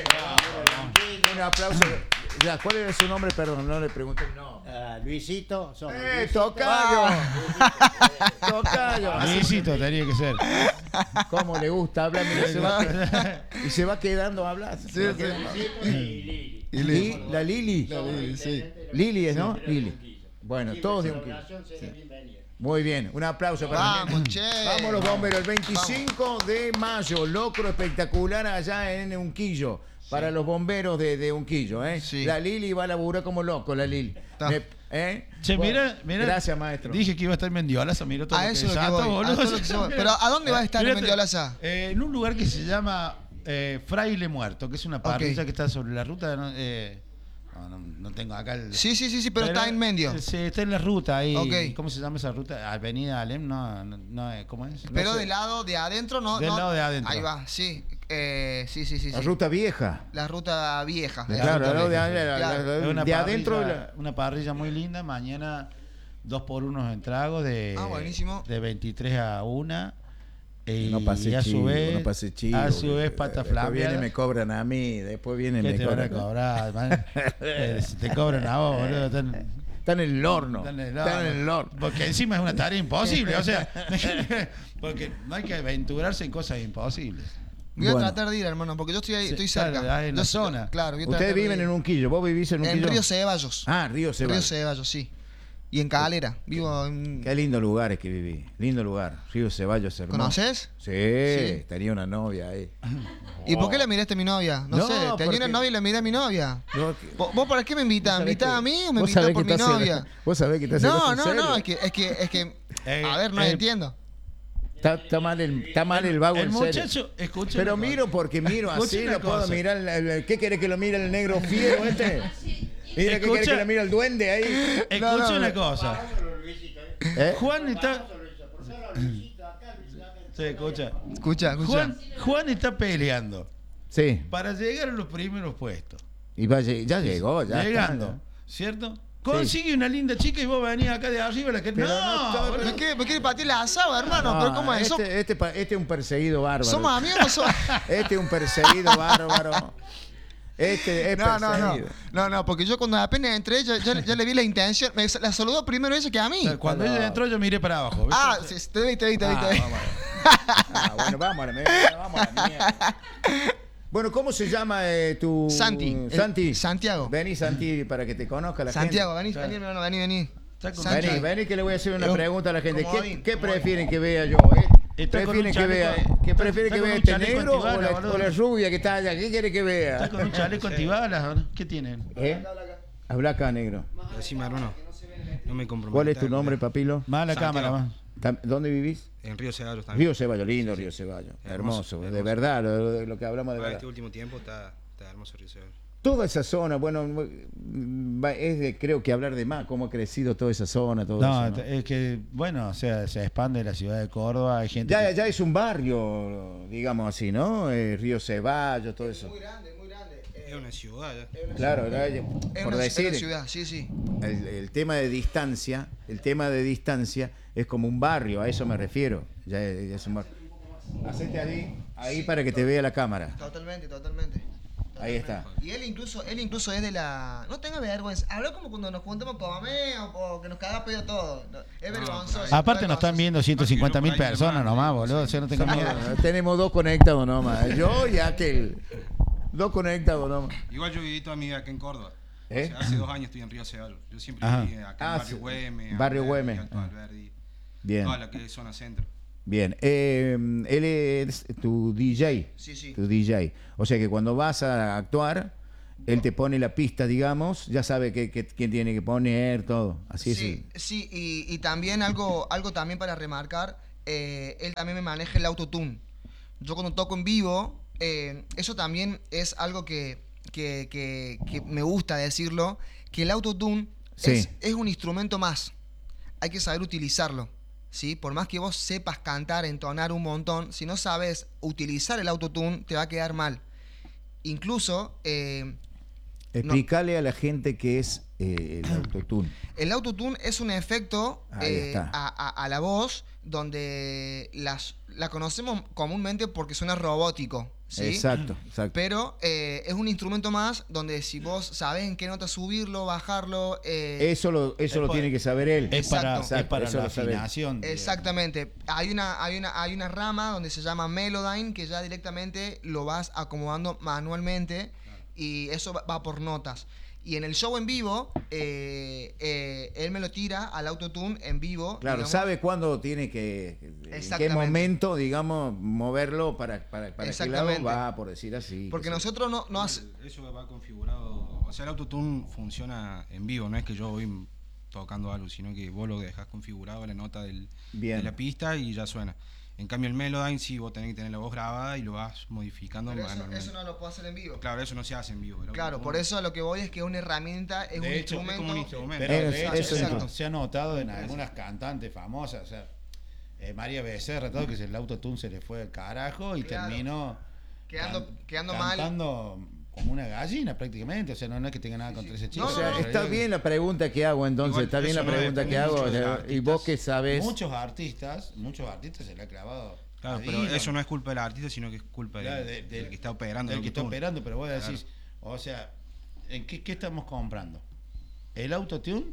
Speaker 5: abiertas.
Speaker 3: Un aplauso. Ya, ¿cuál era su nombre? Perdón, no le pregunté el nombre.
Speaker 5: Ah, Luisito, somos
Speaker 3: ¡Eh,
Speaker 5: Luisito.
Speaker 3: tocayo!
Speaker 5: Luisito, eh.
Speaker 3: Tocayo.
Speaker 1: Luisito tenía que ser.
Speaker 3: ¿Cómo le gusta hablar? Mira, se va, y se va quedando a hablar. se
Speaker 2: Sí,
Speaker 3: va
Speaker 2: sí.
Speaker 3: quedando.
Speaker 5: Luisito y Lili.
Speaker 2: Y Lili.
Speaker 3: Y la Lili.
Speaker 2: La Lili, sí.
Speaker 3: Lili es, ¿no?
Speaker 5: Siempre
Speaker 3: Lili.
Speaker 5: de Unquillo.
Speaker 3: Bueno,
Speaker 5: Siempre
Speaker 3: todos de
Speaker 5: celebración
Speaker 3: Unquillo.
Speaker 5: será bienvenida.
Speaker 3: Muy bien, un aplauso para la
Speaker 2: Vamos,
Speaker 3: gente.
Speaker 2: che.
Speaker 3: Vamos los bomberos, el veinticinco de mayo, locro espectacular allá en Unquillo, para los bomberos de, de Unquillo, ¿eh?
Speaker 2: Sí.
Speaker 3: La Lili va a laburar como loco, la Lili.
Speaker 2: Está.
Speaker 3: Me- ¿eh?
Speaker 1: Che,
Speaker 3: Bueno,
Speaker 1: mira, mira.
Speaker 3: Gracias, maestro.
Speaker 1: Dije que iba a estar en Mendiolaza, mira todo
Speaker 2: A
Speaker 1: lo
Speaker 2: eso es lo que
Speaker 1: ya
Speaker 2: voy,
Speaker 1: está,
Speaker 2: a
Speaker 1: boludo.
Speaker 2: todo lo que se voy. Pero ¿a dónde va a estar en
Speaker 1: Mirate,
Speaker 2: Mendiolaza?
Speaker 1: eh, en un lugar que se llama eh, Fraile Muerto, que es una parrilla
Speaker 2: Ok.
Speaker 1: que está sobre la ruta. No, eh, no, no, no tengo acá el.
Speaker 2: Sí, sí, sí, sí, pero está en Mendio.
Speaker 1: Sí, está en la ruta ahí.
Speaker 2: Ok.
Speaker 1: ¿Cómo se llama esa ruta? Avenida Alem, no, no, no, eh, ¿cómo es? No
Speaker 2: Pero
Speaker 1: sé.
Speaker 2: del lado de adentro no.
Speaker 1: Del
Speaker 2: no-
Speaker 1: lado de adentro.
Speaker 2: Ahí va, sí. Eh, sí, sí, sí.
Speaker 3: La
Speaker 2: sí.
Speaker 3: ruta vieja.
Speaker 2: La ruta vieja.
Speaker 1: La
Speaker 3: Claro,
Speaker 1: ruta
Speaker 3: la-
Speaker 1: vieja,
Speaker 3: la- la-
Speaker 2: claro.
Speaker 3: la-
Speaker 1: Es una
Speaker 3: de
Speaker 1: parrilla-
Speaker 3: adentro. la-
Speaker 1: Una parrilla muy linda. Mañana dos por unos en trago de,
Speaker 2: Ah, buenísimo.
Speaker 1: de veintitrés a una. Y,
Speaker 3: No pase
Speaker 1: y a su
Speaker 3: chivo,
Speaker 1: vez,
Speaker 3: no pase chivo.
Speaker 1: a su vez pata
Speaker 3: Después vienen y
Speaker 1: flambeada.
Speaker 3: me cobran a mí, después vienen y
Speaker 1: ¿Qué
Speaker 3: me
Speaker 1: te van a
Speaker 3: cobran.
Speaker 1: cobrar? man? Eh, si te cobran a vos, boludo. Están,
Speaker 3: Están en el horno.
Speaker 1: están en el
Speaker 3: Están en el horno.
Speaker 1: Porque encima es una tarea imposible. O sea, porque no hay que aventurarse en cosas imposibles.
Speaker 2: Voy a
Speaker 3: Bueno.
Speaker 2: tratar de ir, hermano, porque yo estoy ahí,
Speaker 1: Sí,
Speaker 2: estoy
Speaker 1: claro,
Speaker 2: cerca.
Speaker 1: ahí en
Speaker 2: Yo
Speaker 1: la
Speaker 2: sé-
Speaker 1: zona.
Speaker 2: Claro, voy a tratar
Speaker 3: Ustedes
Speaker 2: de
Speaker 3: viven
Speaker 2: ir.
Speaker 3: en Unquillo, vos vivís en Unquillo.
Speaker 2: En Río Ceballos.
Speaker 3: Ah, Río
Speaker 2: Río
Speaker 3: Ceballos.
Speaker 2: Ceballos, sí. Y en Calera. Vivo en...
Speaker 3: Qué lindo lugar es que viví. Lindo lugar. Río Ceballos es hermoso.
Speaker 2: ¿Conoces?
Speaker 3: Sí, tenía una novia ahí.
Speaker 2: ¿Y por qué le miraste a mi novia? No,
Speaker 3: No,
Speaker 2: sé, tenía
Speaker 3: porque-
Speaker 2: una novia y le miré a mi novia.
Speaker 3: No,
Speaker 2: ¿Vos, vos para qué me invitás? ¿Me
Speaker 3: ¿Vos sabés
Speaker 2: invitás
Speaker 3: que-
Speaker 2: a mí o me
Speaker 3: vos
Speaker 2: invitás
Speaker 3: sabés
Speaker 2: por
Speaker 3: que
Speaker 2: mi
Speaker 3: estás
Speaker 2: novia?
Speaker 3: celoso? Vos sabés que estás
Speaker 2: No,
Speaker 3: celoso, en
Speaker 2: no,
Speaker 3: serio.
Speaker 2: no, es que, es que, es que,
Speaker 1: Eh,
Speaker 2: a ver, no
Speaker 1: eh,
Speaker 2: entiendo.
Speaker 3: Está, está mal el, está mal el vago
Speaker 1: El
Speaker 3: en serio.
Speaker 1: muchacho, escucha.
Speaker 3: Pero
Speaker 1: una cosa.
Speaker 3: miro porque miro
Speaker 1: Escucha
Speaker 3: así,
Speaker 1: una
Speaker 3: lo puedo
Speaker 1: cosa.
Speaker 3: mirar. el- el- ¿Qué querés que lo mire el negro fiero este? Mira, ¿qué
Speaker 1: Escucha.
Speaker 3: querés que lo mire el duende ahí?
Speaker 1: Escucha
Speaker 2: No, no,
Speaker 1: una
Speaker 2: no.
Speaker 1: cosa.
Speaker 5: Vámonos, Luisito, eh.
Speaker 3: ¿Eh?
Speaker 1: Juan está.
Speaker 5: Vámonos, Luisito, por favor, Luisito, acá, Luisito, acá.
Speaker 1: Sí, escucha.
Speaker 2: Escucha, escucha.
Speaker 1: Juan, Juan está peleando
Speaker 3: Sí.
Speaker 1: para llegar a los primeros puestos.
Speaker 3: Y va, lle- ya llegó, ya está.
Speaker 1: Llegando, ¿cierto? Consigue una linda chica y vos venís acá de arriba la que
Speaker 3: Pero no
Speaker 1: no,
Speaker 3: está-
Speaker 1: boludo.
Speaker 2: ¿Me quiere, me quiere partir la asada, hermano?
Speaker 3: No,
Speaker 2: ¿Pero cómo es eso?
Speaker 3: este, este, pa- este es un perseguido bárbaro.
Speaker 2: ¿Somos amigos o no somos...?
Speaker 3: Este es un perseguido bárbaro. Este es
Speaker 2: No, no, no.
Speaker 3: perseguido.
Speaker 2: No, no, porque yo cuando apenas entré, ya, ya, ya le vi la intención. Me la saludó primero ella que a mí.
Speaker 1: Cuando
Speaker 3: Cuando-
Speaker 1: ella entró yo miré para abajo. ¿viste?
Speaker 2: Ah, sí, te vi, te vi, te vi,
Speaker 3: Ah,
Speaker 2: te vi.
Speaker 3: vamos a- ah, bueno, vamos a la mierda, vamos a la mierda. Bueno, ¿cómo se llama eh, tu...
Speaker 2: Santi, el-
Speaker 3: Santi.
Speaker 2: Santiago.
Speaker 3: Vení, Santi, para que te conozca la
Speaker 2: Santiago,
Speaker 3: gente.
Speaker 2: vení, vení, hermano, vení, vení.
Speaker 1: Está con-
Speaker 2: Santi.
Speaker 3: Vení, vení que le voy a hacer una
Speaker 2: Yo-
Speaker 3: pregunta a la gente. ¿Qué,
Speaker 2: comodín,
Speaker 3: qué
Speaker 2: comodín.
Speaker 3: prefieren que vea yo? eh?
Speaker 1: Está con
Speaker 3: ¿Prefieren
Speaker 1: un
Speaker 3: que
Speaker 1: chaleco-
Speaker 3: vea, ¿qué
Speaker 1: está-
Speaker 3: prefieren
Speaker 1: está
Speaker 3: que
Speaker 1: con
Speaker 3: vea
Speaker 1: un
Speaker 3: este
Speaker 1: chaleco
Speaker 3: negro o
Speaker 1: antibala,
Speaker 3: la,
Speaker 1: boludo.
Speaker 3: o la rubia que está allá? ¿Qué quiere que vea?
Speaker 1: Está con un chaleco antibalas, ¿o no? ¿Qué tienen?
Speaker 3: ¿Eh? Habla acá, negro.
Speaker 6: Decime, hermano. No me comprometo.
Speaker 3: ¿Cuál es tu nombre, papilo?
Speaker 1: Más la
Speaker 6: Santiago.
Speaker 1: cámara, más.
Speaker 3: Tam- ¿Dónde vivís?
Speaker 6: En Río Ceballos también.
Speaker 3: Río Ceballos, lindo Río Ceballos. Hermoso,
Speaker 6: Hermoso,
Speaker 3: de
Speaker 6: hermoso.
Speaker 3: verdad, lo, lo que hablamos de
Speaker 6: Ah,
Speaker 3: verdad.
Speaker 6: este último tiempo está, está hermoso Río Ceballos.
Speaker 3: Toda esa zona, bueno, mm, va- es de, creo que hablar de más, cómo ha crecido toda esa zona, todo
Speaker 1: No,
Speaker 3: eso, ¿no?
Speaker 1: es que, bueno, o sea, se expande la ciudad de Córdoba, hay gente
Speaker 3: Ya,
Speaker 1: que-
Speaker 3: ya es un barrio, digamos así, ¿no? Eh, Río Ceballos, todo eso.
Speaker 2: Muy grande, muy grande. Eh,
Speaker 6: Es una ciudad ya.
Speaker 3: Claro, ya-
Speaker 2: es
Speaker 3: por
Speaker 2: una,
Speaker 3: decir,
Speaker 2: es una ciudad, sí, sí.
Speaker 3: el, el tema de distancia, el tema de distancia es como un barrio, a eso me refiero. Ya, es- ya es un barrio. Hacete ahí, ahí para que te vea la cámara.
Speaker 2: Totalmente, totalmente.
Speaker 3: Ahí está.
Speaker 2: Y él incluso, él incluso es de la... No tenga vergüenza. Habla como cuando nos juntamos a comer o, o que nos caga pedo todo. No, es vergonzoso.
Speaker 1: Aparte nos están viendo ciento cincuenta mil
Speaker 6: Por ahí
Speaker 1: personas
Speaker 6: nomás,
Speaker 1: nomás, boludo, o sea, no tengan miedo.
Speaker 3: Ah, tenemos dos conectados nomás, yo y aquel. Dos conectados nomás.
Speaker 6: Igual yo viví toda mi vida acá en Córdoba.
Speaker 3: ¿Eh?
Speaker 6: O sea, hace dos años estoy en Río Ceballos. Yo siempre
Speaker 1: Ajá.
Speaker 6: viví acá
Speaker 3: Ah,
Speaker 6: en Barrio
Speaker 3: sí.
Speaker 6: Güemes.
Speaker 3: Barrio
Speaker 6: Alberdi,
Speaker 3: Güemes.
Speaker 6: Alto
Speaker 3: Ah.
Speaker 6: Alberdi,
Speaker 3: Bien.
Speaker 6: Toda la que es zona centro.
Speaker 3: Bien. Eh, él es tu D J.
Speaker 2: Sí, sí.
Speaker 3: Tu D J. O sea que cuando vas a actuar, él te pone la pista, digamos, ya sabe qué, qué, quién tiene que poner, todo. Así
Speaker 2: Sí,
Speaker 3: es.
Speaker 2: sí, y, y también algo, algo también para remarcar, eh, él también me maneja el autotune. Yo cuando toco en vivo, eh, eso también es algo que, que, que, que me gusta decirlo, que el autotune
Speaker 3: Sí.
Speaker 2: es, es un instrumento más. Hay que saber utilizarlo, ¿sí? Por más que vos sepas cantar, entonar un montón, si no sabes utilizar el autotune, te va a quedar mal. Incluso... Eh,
Speaker 3: Explícale a la gente qué es eh, el autotune.
Speaker 2: El autotune es un efecto
Speaker 3: Ahí
Speaker 2: eh,
Speaker 3: está.
Speaker 2: a, a- a la voz donde las, la conocemos comúnmente porque suena robótico, ¿sí?
Speaker 3: Exacto, exacto.
Speaker 2: Pero eh, es un instrumento más donde si vos sabés en qué nota subirlo, bajarlo... eh,
Speaker 3: Eso lo, eso
Speaker 1: Es
Speaker 3: lo
Speaker 1: por-
Speaker 3: tiene que saber él.
Speaker 1: Es para,
Speaker 2: Exacto.
Speaker 1: es para
Speaker 3: Eso
Speaker 1: la
Speaker 3: lo sabe.
Speaker 1: afinación. digamos.
Speaker 2: Exactamente. Hay una, hay, una, hay una rama donde se llama Melodyne que ya directamente lo vas acomodando manualmente y eso va, va por notas. Y en el show en vivo, eh, eh, él me lo tira al autotune en vivo.
Speaker 3: Claro,
Speaker 2: digamos.
Speaker 3: sabe cuándo tiene que, en qué
Speaker 2: Exactamente.
Speaker 3: momento, digamos, moverlo para, para, para qué lado
Speaker 2: Exactamente.
Speaker 3: va, por decir así.
Speaker 2: Porque
Speaker 3: qué sé yo.
Speaker 2: nosotros no, no hace-
Speaker 6: Eso va configurado. O sea, el autotune funciona en vivo, no es que yo voy tocando algo, sino que vos lo dejas configurado la nota del,
Speaker 3: Bien.
Speaker 6: de la pista y ya suena. En cambio, el Melodyne sí, vos tenés que tener la voz grabada y lo vas modificando
Speaker 2: Pero eso,
Speaker 6: manualmente.
Speaker 2: eso no lo puedo hacer en vivo.
Speaker 6: Claro, eso no se hace en vivo. el
Speaker 2: Claro,
Speaker 6: autotune
Speaker 2: por eso a lo que voy es que es una herramienta, es un
Speaker 1: De hecho, es
Speaker 2: instrumento.
Speaker 6: como un instrumento.
Speaker 1: Pero
Speaker 3: Es-
Speaker 1: de hecho,
Speaker 3: eso
Speaker 1: se,
Speaker 3: es.
Speaker 1: se ha notado en algunas cantantes famosas, o sea, eh, María Becerra, todo que el autotune se le fue al carajo y
Speaker 2: Claro.
Speaker 1: terminó
Speaker 2: Quedando-
Speaker 1: can-
Speaker 2: quedando mal.
Speaker 1: cantando como una gallina prácticamente, o sea, no, no es que tenga nada contra ese chico.
Speaker 3: O
Speaker 2: No,
Speaker 3: sea,
Speaker 2: no, no,
Speaker 3: está
Speaker 1: pero
Speaker 3: bien la pregunta que hago, entonces,
Speaker 6: Igual,
Speaker 3: está bien
Speaker 6: eso
Speaker 3: la
Speaker 6: no
Speaker 3: pregunta
Speaker 6: depende
Speaker 3: que hago,
Speaker 6: mucho de los
Speaker 3: y
Speaker 6: artistas.
Speaker 3: vos que sabés.
Speaker 1: Muchos artistas, muchos artistas se le ha clavado.
Speaker 6: Claro,
Speaker 1: a
Speaker 6: pero
Speaker 1: Dylan,
Speaker 6: eso no es culpa del artista, sino que es culpa de-
Speaker 1: claro, de- de-
Speaker 6: del que está operando.
Speaker 1: del
Speaker 6: el
Speaker 1: que está
Speaker 6: autotune.
Speaker 1: operando, pero vos
Speaker 6: Claro.
Speaker 1: decís, o sea, ¿en qué, qué estamos comprando? ¿El autotune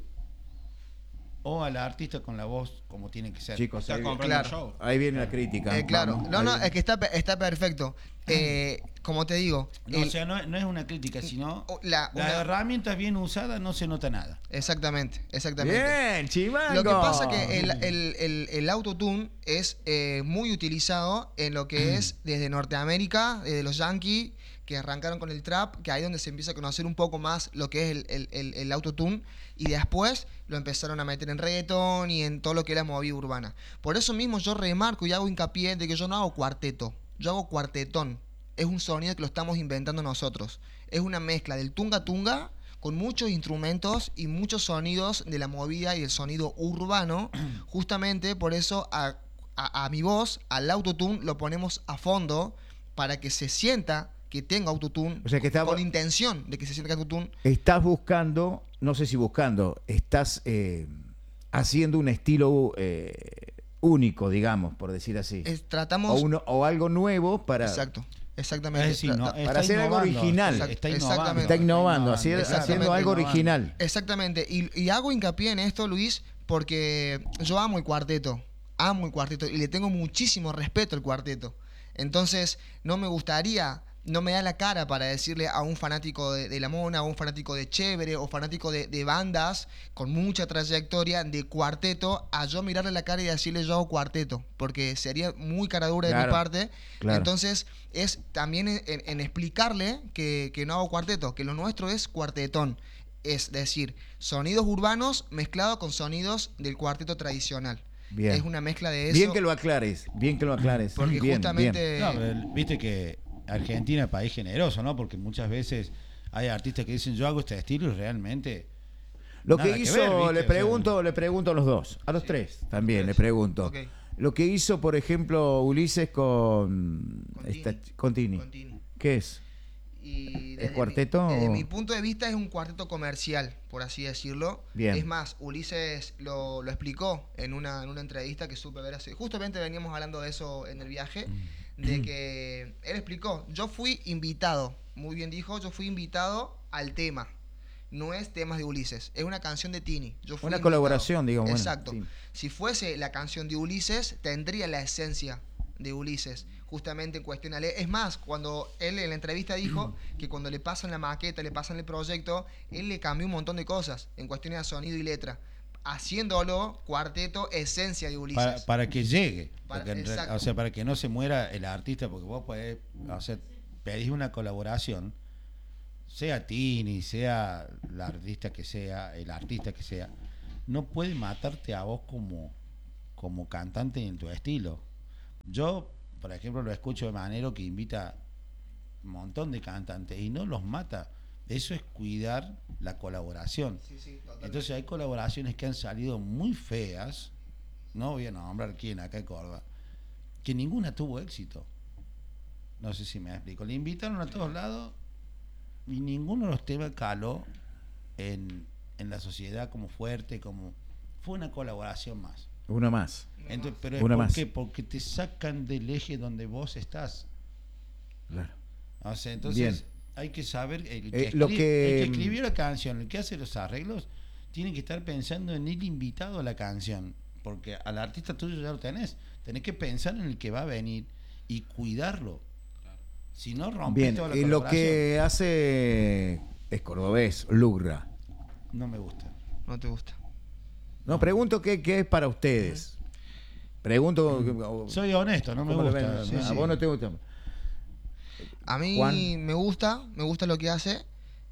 Speaker 1: o al artista con la voz como tiene que ser?
Speaker 3: Chicos,
Speaker 6: Está
Speaker 3: ahí,
Speaker 6: comprando
Speaker 2: Claro.
Speaker 6: el show.
Speaker 3: ahí viene la crítica.
Speaker 2: Eh, claro,
Speaker 3: Vamos,
Speaker 2: no,
Speaker 3: ahí
Speaker 2: no,
Speaker 3: viene.
Speaker 2: es que está, pe- está perfecto. Eh, como te digo,
Speaker 1: No,
Speaker 2: el-
Speaker 1: o sea, no, no es una crítica, sino
Speaker 2: o- la-
Speaker 1: las
Speaker 2: una-
Speaker 1: herramientas bien usadas no se nota nada.
Speaker 2: exactamente, exactamente.
Speaker 3: Bien, chimango.
Speaker 2: Lo que pasa que el, el, el, el autotune es eh, muy utilizado en lo que es desde Norteamérica, desde los Yankees, que arrancaron con el trap, que ahí es donde se empieza a conocer un poco más lo que es el, el, el, el autotune, y después lo empezaron a meter en reggaetón y en todo lo que era movida urbana. Por eso mismo yo remarco y hago hincapié de que yo no hago cuarteto, yo hago cuartetón. Es un sonido que lo estamos inventando nosotros. Es una mezcla del tunga tunga con muchos instrumentos y muchos sonidos de la movida y el sonido urbano. Justamente por eso a, a- a mi voz, al autotune, lo ponemos a fondo para que se sienta que tenga autotune,
Speaker 3: O sea que está-
Speaker 2: con intención de que se sienta que autotune.
Speaker 3: Estás buscando, no sé si buscando, estás eh, haciendo un estilo eh, único, digamos, por decir así.
Speaker 2: Es-
Speaker 3: O,
Speaker 2: tratamos...
Speaker 3: uno, o algo nuevo para.
Speaker 2: Exacto, exactamente.
Speaker 1: Es decir, no,
Speaker 2: Tra-
Speaker 1: está
Speaker 3: para hacer algo
Speaker 1: innovando,
Speaker 3: original.
Speaker 1: Está
Speaker 2: Exact-
Speaker 1: innovando.
Speaker 2: exactamente.
Speaker 3: Está innovando, así-
Speaker 2: Exactamente.
Speaker 3: haciendo algo
Speaker 1: innovando.
Speaker 3: original.
Speaker 2: Exactamente, y, y hago hincapié en esto, Luis, porque yo amo el cuarteto, amo el cuarteto y le tengo muchísimo respeto al cuarteto. Entonces, no me gustaría, no me da la cara para decirle a un fanático de, de La Mona, a un fanático de Chévere, o fanático de, de bandas con mucha trayectoria de cuarteto, a yo mirarle la cara y decirle yo hago cuarteto, porque sería muy cara dura de mi
Speaker 3: Claro,
Speaker 2: parte.
Speaker 3: claro.
Speaker 2: Entonces, es también en, en explicarle que, que no hago cuarteto, que lo nuestro es cuartetón. Es decir, sonidos urbanos mezclados con sonidos del cuarteto tradicional.
Speaker 3: Bien.
Speaker 2: Es una mezcla de eso.
Speaker 3: Bien que lo aclares, bien que lo aclares.
Speaker 2: Porque
Speaker 3: Bien,
Speaker 2: justamente...
Speaker 3: bien.
Speaker 1: No, pero el- viste que Argentina es país generoso, ¿no? Porque muchas veces hay artistas que dicen yo hago este estilo y realmente
Speaker 3: Lo
Speaker 1: nada
Speaker 3: que
Speaker 1: que
Speaker 3: hizo,
Speaker 1: ver, ¿viste?
Speaker 3: le
Speaker 1: O sea,
Speaker 3: pregunto, le pregunto a los dos, a los tres también, le pregunto.
Speaker 2: Ok.
Speaker 3: Lo que hizo, por ejemplo, Ulises con,
Speaker 2: Con
Speaker 3: esta
Speaker 2: Tini.
Speaker 3: ch- con Tini.
Speaker 2: Con Tini.
Speaker 3: ¿Qué es?
Speaker 2: Y
Speaker 3: ¿Es
Speaker 2: desde
Speaker 3: cuarteto
Speaker 2: Mi, desde
Speaker 3: o-
Speaker 2: mi punto de vista es un cuarteto comercial, por así decirlo.
Speaker 3: Bien.
Speaker 2: Es más, Ulises lo, lo explicó en una, en una entrevista que supe ver hace... Justamente veníamos hablando de eso en el viaje, de que él explicó, yo fui invitado, muy bien dijo, yo fui invitado al tema. No es temas de Ulises, es una canción de Tini. Yo fui
Speaker 3: Una
Speaker 2: invitado.
Speaker 3: colaboración, digamos, bueno,
Speaker 2: Exacto.
Speaker 3: sí.
Speaker 2: Si fuese la canción de Ulises, tendría la esencia de Ulises, justamente en cuestión a le- Es más, cuando él en la entrevista dijo que cuando le pasan la maqueta, le pasan el proyecto, él le cambió un montón de cosas en cuestiones de sonido y letra. haciéndolo cuarteto esencia de Ulises.
Speaker 1: Para, para que llegue.
Speaker 2: Para-
Speaker 1: Porque en re-
Speaker 2: exacto.
Speaker 1: o sea, para que no se muera el artista, porque vos podés, o sea, pedís una colaboración, sea Tini, sea la artista que sea, el artista que sea, no puede matarte a vos como, como cantante en tu estilo. Yo, por ejemplo, lo escucho de Manero, que invita un montón de cantantes y no los mata. Eso es cuidar la colaboración.
Speaker 2: Sí, sí, totalmente.
Speaker 1: Entonces hay colaboraciones que han salido muy feas, no voy a nombrar quién acá en Córdoba, que ninguna tuvo éxito. No sé si me explico. Le invitaron a todos lados y ninguno de los temas caló en, en la sociedad como fuerte, como fue una colaboración más.
Speaker 3: Una más.
Speaker 1: Entonces, pero es
Speaker 3: Una
Speaker 1: ¿por
Speaker 3: más.
Speaker 1: qué? Porque te sacan del eje donde vos estás.
Speaker 3: Claro.
Speaker 1: O sea, entonces
Speaker 3: Bien.
Speaker 1: hay que saber, el
Speaker 3: Eh,
Speaker 1: que,
Speaker 3: lo
Speaker 1: escri-
Speaker 3: que-
Speaker 1: el que escribió la canción, el que hace los arreglos, tiene que estar pensando en el invitado a la canción, porque al artista tuyo ya lo tenés, tenés que pensar en el que va a venir y cuidarlo. Si no, rompes
Speaker 3: Bien,
Speaker 1: toda la
Speaker 3: y lo
Speaker 1: colaboración.
Speaker 3: que hace es cordobés, Lugra.
Speaker 1: No me gusta.
Speaker 2: No te gusta.
Speaker 3: No, pregunto qué, qué es para ustedes. Pregunto.
Speaker 1: Soy honesto, no me
Speaker 3: ¿cómo lo
Speaker 1: gusta.
Speaker 3: ven?
Speaker 1: Sí,
Speaker 3: a
Speaker 1: sí.
Speaker 3: vos no te gusta.
Speaker 2: A mí
Speaker 3: Juan.
Speaker 2: me gusta, me gusta lo que hace,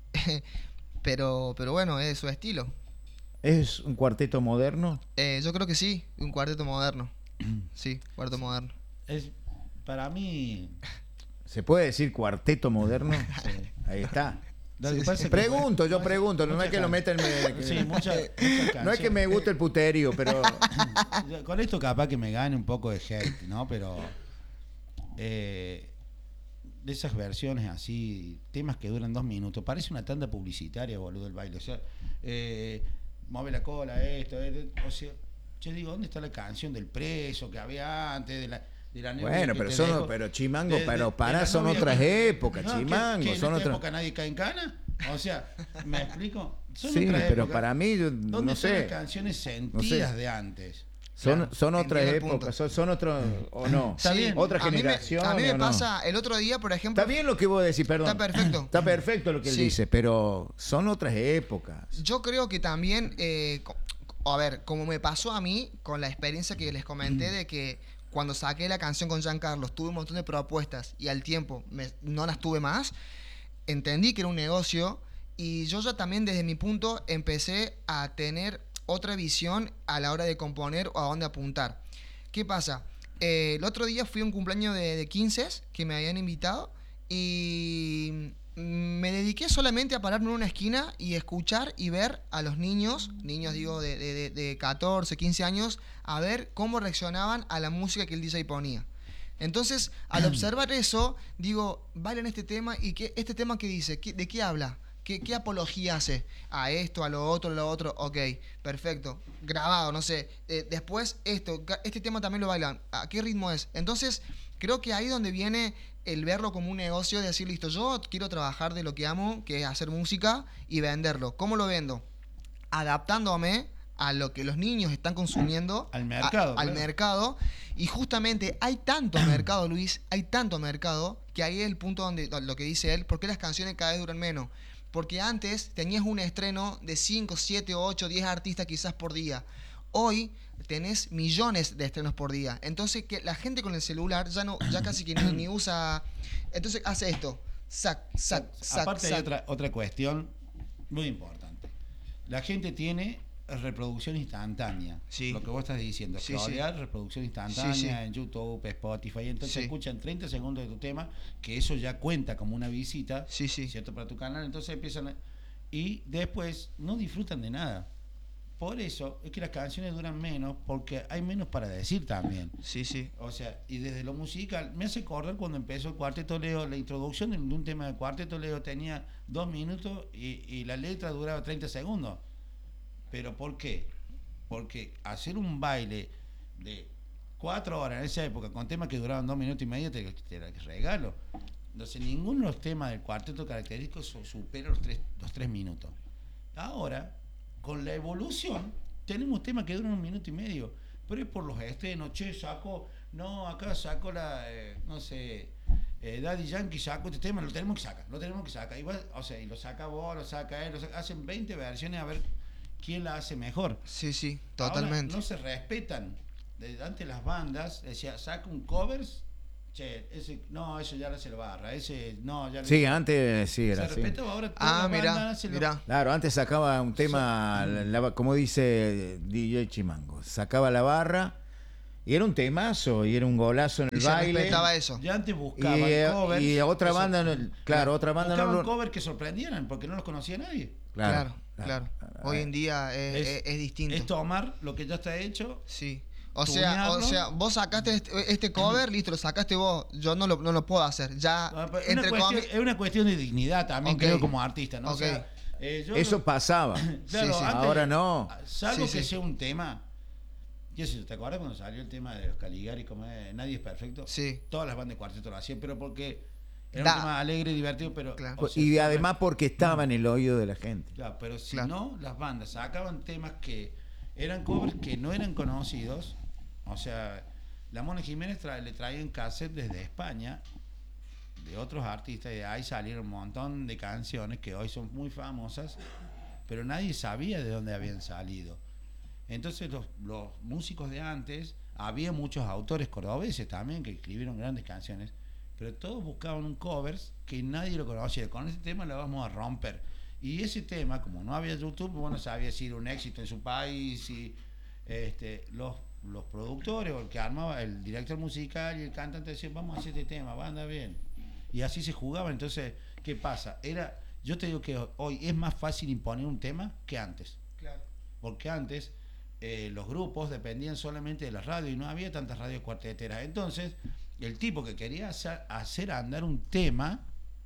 Speaker 2: pero, pero bueno, es su estilo.
Speaker 3: ¿Es un cuarteto moderno?
Speaker 2: Eh, yo creo que sí, un cuarteto moderno. Sí, cuarteto moderno.
Speaker 1: Es, para mí,
Speaker 3: ¿Se puede decir cuarteto moderno?
Speaker 1: sí.
Speaker 3: Ahí está.
Speaker 1: Lo que
Speaker 2: Sí,
Speaker 1: pasa
Speaker 2: sí.
Speaker 1: es que-
Speaker 3: Pregunto, yo
Speaker 1: muchas-
Speaker 3: pregunto, no
Speaker 1: muchas
Speaker 3: es que lo
Speaker 1: can-
Speaker 3: metan. me-
Speaker 1: Sí, muchas, muchas
Speaker 3: No es que me
Speaker 1: canciones.
Speaker 3: guste el puterío, pero.
Speaker 1: Con esto capaz que me gane un poco de hate, ¿no? Pero eh, de esas versiones así, temas que duran dos minutos, parece una tanda publicitaria, boludo, el baile. O sea, eh, mueve la cola, esto, esto, o sea, yo digo, ¿dónde está la canción del preso que había antes de la de la novia
Speaker 3: Bueno,
Speaker 1: que
Speaker 3: pero
Speaker 1: te
Speaker 3: son,
Speaker 1: dejó?
Speaker 3: pero chimango,
Speaker 1: De- de-
Speaker 3: pero
Speaker 1: de
Speaker 3: para,
Speaker 1: la
Speaker 3: son
Speaker 1: novia
Speaker 3: otras
Speaker 1: que-
Speaker 3: épocas,
Speaker 1: No, ¿qué-
Speaker 3: chimango,
Speaker 1: qué, en
Speaker 3: son
Speaker 1: esta
Speaker 3: otras.
Speaker 1: época nadie cae en cana? O sea, ¿me explico? Son
Speaker 3: Sí,
Speaker 1: otras
Speaker 3: pero
Speaker 1: épocas.
Speaker 3: para mí, yo
Speaker 1: ¿Dónde
Speaker 3: no
Speaker 1: están las
Speaker 3: sé.
Speaker 1: canciones sentidas
Speaker 3: No sé.
Speaker 1: de antes?
Speaker 3: Son,
Speaker 2: Claro,
Speaker 3: son otras
Speaker 2: entiendo el punto.
Speaker 3: épocas, son, son otros. ¿O no?
Speaker 1: Está bien.
Speaker 3: Otra
Speaker 2: A mí me-
Speaker 3: generación.
Speaker 2: A mí me,
Speaker 3: ¿o no?
Speaker 2: pasa el otro día, por ejemplo.
Speaker 3: Está bien lo que vos decís, perdón.
Speaker 2: Está perfecto.
Speaker 3: Está perfecto lo que él
Speaker 2: Sí.
Speaker 3: dice, pero son otras épocas.
Speaker 2: Yo creo que también, eh, co- a ver, como me pasó a mí con la experiencia que les comenté de que cuando saqué la canción con Giancarlo tuve un montón de propuestas y al tiempo me- no las tuve más, entendí que era un negocio y yo ya también desde mi punto empecé a tener otra visión a la hora de componer o a dónde apuntar. ¿Qué pasa? Eh, el otro día fui a un cumpleaños de, de quince que me habían invitado y me dediqué solamente a pararme en una esquina y escuchar y ver a los niños, niños digo de, de, de- de catorce, quince años, a ver cómo reaccionaban a la música que el D J ponía. Entonces, al observar eso, digo, bailan este tema y qué, este tema qué dice, ¿Qué- ¿de qué habla? ¿Qué, ¿Qué apología hace? A esto, a lo otro, a lo otro, ok, perfecto, grabado, no sé. Eh, después esto, ca- este tema también lo bailan, ¿a qué ritmo es? Entonces, creo que ahí donde viene el verlo como un negocio, de decir, listo, yo quiero trabajar de lo que amo, que es hacer música y venderlo. ¿Cómo lo vendo? Adaptándome a lo que los niños están consumiendo.
Speaker 1: Al mercado,
Speaker 2: a- al
Speaker 1: claro.
Speaker 2: mercado. Y justamente hay tanto mercado, Luis, hay tanto mercado, que ahí es el punto donde lo que dice él, ¿por qué las canciones cada vez duran menos? Porque antes tenías un estreno de cinco, siete, ocho, diez artistas quizás por día. Hoy tenés millones de estrenos por día. Entonces que la gente con el celular ya no, ya casi que ni, ni usa. Entonces hace esto. Sac, sac, sac,
Speaker 1: Aparte hay
Speaker 2: sac.
Speaker 1: otra, otra cuestión muy importante. La gente tiene reproducción instantánea.
Speaker 2: Sí.
Speaker 1: Lo que vos estás diciendo.
Speaker 2: Sí,
Speaker 1: Scrollear, reproducción instantánea
Speaker 2: Sí, sí.
Speaker 1: en YouTube, Spotify. Entonces
Speaker 2: Sí.
Speaker 1: escuchan treinta segundos de tu tema, que eso ya cuenta como una visita,
Speaker 2: Sí, sí.
Speaker 1: ¿cierto? Para tu canal. Entonces empiezan a- y después no disfrutan de nada. Por eso es que las canciones duran menos, porque hay menos para decir también.
Speaker 2: Sí, sí.
Speaker 1: O sea, y desde lo musical, me hace acordar cuando empezó el Cuarteto Leo, la introducción de un tema de Cuarteto Leo tenía dos minutos y, y la letra duraba treinta segundos. ¿Pero por qué? Porque hacer un baile de cuatro horas en esa época con temas que duraban dos minutos y medio te, te la regalo. Entonces, ninguno de los temas del Cuarteto característico su- supera los tres, los tres minutos. Ahora, con la evolución, tenemos temas que duran un minuto y medio, pero es por los estrenos. Che, saco, no, acá saco la, eh, no sé, eh, Daddy Yankee sacó este tema, lo tenemos que sacar, lo tenemos que sacar. Y va- o sea, y lo saca vos, lo saca él, lo saca- hacen veinte versiones a ver. quién la hace mejor.
Speaker 2: Sí, sí,
Speaker 1: Ahora
Speaker 2: totalmente.
Speaker 1: no se respetan. Desde antes las bandas decía, saca un covers, che, ese, no, eso ya lo hace el barra, ese, no, ya lo
Speaker 3: Sí, antes sí
Speaker 1: se
Speaker 3: era así.
Speaker 1: respeta, ahora todas
Speaker 2: Ah,
Speaker 1: las
Speaker 2: mirá,
Speaker 1: bandas hacen lo-
Speaker 2: mirá.
Speaker 3: Claro, antes sacaba un tema, la- la- como dice D J Chimango, sacaba la barra y era un temazo y era un golazo en el
Speaker 2: Y se
Speaker 3: baile.
Speaker 2: respetaba eso.
Speaker 1: Ya antes
Speaker 3: Y,
Speaker 1: buscaban
Speaker 3: eh,
Speaker 1: covers.
Speaker 3: y otra
Speaker 1: que sor-
Speaker 3: banda, no- claro, otra banda no
Speaker 1: buscaban
Speaker 3: lo-
Speaker 1: covers que sorprendieran porque no los conocía nadie.
Speaker 2: Claro, claro. Hoy en día es,
Speaker 1: Es-
Speaker 2: es- es distinto.
Speaker 1: Es tomar lo que ya está hecho.
Speaker 2: Sí. O sea, o
Speaker 1: tunearlo.
Speaker 2: sea, vos sacaste este, este cover, listo, lo sacaste vos. Yo no lo, no lo puedo hacer. Ya,
Speaker 1: Ah, pero Es una,
Speaker 2: entre
Speaker 1: cuestión,
Speaker 2: comi-
Speaker 1: es una cuestión de dignidad también,
Speaker 2: Ok.
Speaker 1: creo, como artista, ¿no? O
Speaker 2: Ok.
Speaker 1: sea, eh, yo
Speaker 3: Eso
Speaker 1: no-
Speaker 3: pasaba.
Speaker 1: claro,
Speaker 2: Sí, sí.
Speaker 1: antes-
Speaker 3: Ahora no.
Speaker 1: Salvo
Speaker 2: Sí,
Speaker 1: que
Speaker 2: sí.
Speaker 1: sea un tema. ¿Qué sé yo? ¿Te acuerdas cuando salió el tema de los Caligari? Como es, Nadie es perfecto.
Speaker 2: Sí.
Speaker 1: Todas las bandas de cuarteto lo hacían, pero porque era
Speaker 2: Da.
Speaker 1: un tema alegre, divertido, pero.
Speaker 2: Claro.
Speaker 1: o sea,
Speaker 3: Y
Speaker 1: siempre-
Speaker 3: además porque estaba en el oído de la gente.
Speaker 1: Claro, pero si
Speaker 2: Claro.
Speaker 1: no, las bandas sacaban temas que eran covers que no eran conocidos. O sea, la Mona Jiménez tra- le traían cassette desde España de otros artistas y de ahí salieron un montón de canciones que hoy son muy famosas, pero nadie sabía de dónde habían salido. Entonces los, los músicos de antes, había muchos autores cordobeses también que escribieron grandes canciones, pero todos buscaban un covers que nadie lo conocía. Con ese tema lo vamos a romper. Y ese tema, como no había YouTube, bueno, sabía si era un éxito en su país y este, los, los productores o el que armaba, el director musical y el cantante decían, vamos a hacer este tema, va a andar bien. Y así se jugaba. Entonces, ¿qué pasa? Era, yo te digo que hoy es más fácil imponer un tema que antes.
Speaker 2: Claro.
Speaker 1: Porque antes eh, los grupos dependían solamente de la radio y no había tantas radios cuarteteras. Entonces, el tipo que quería hacer, hacer andar un tema,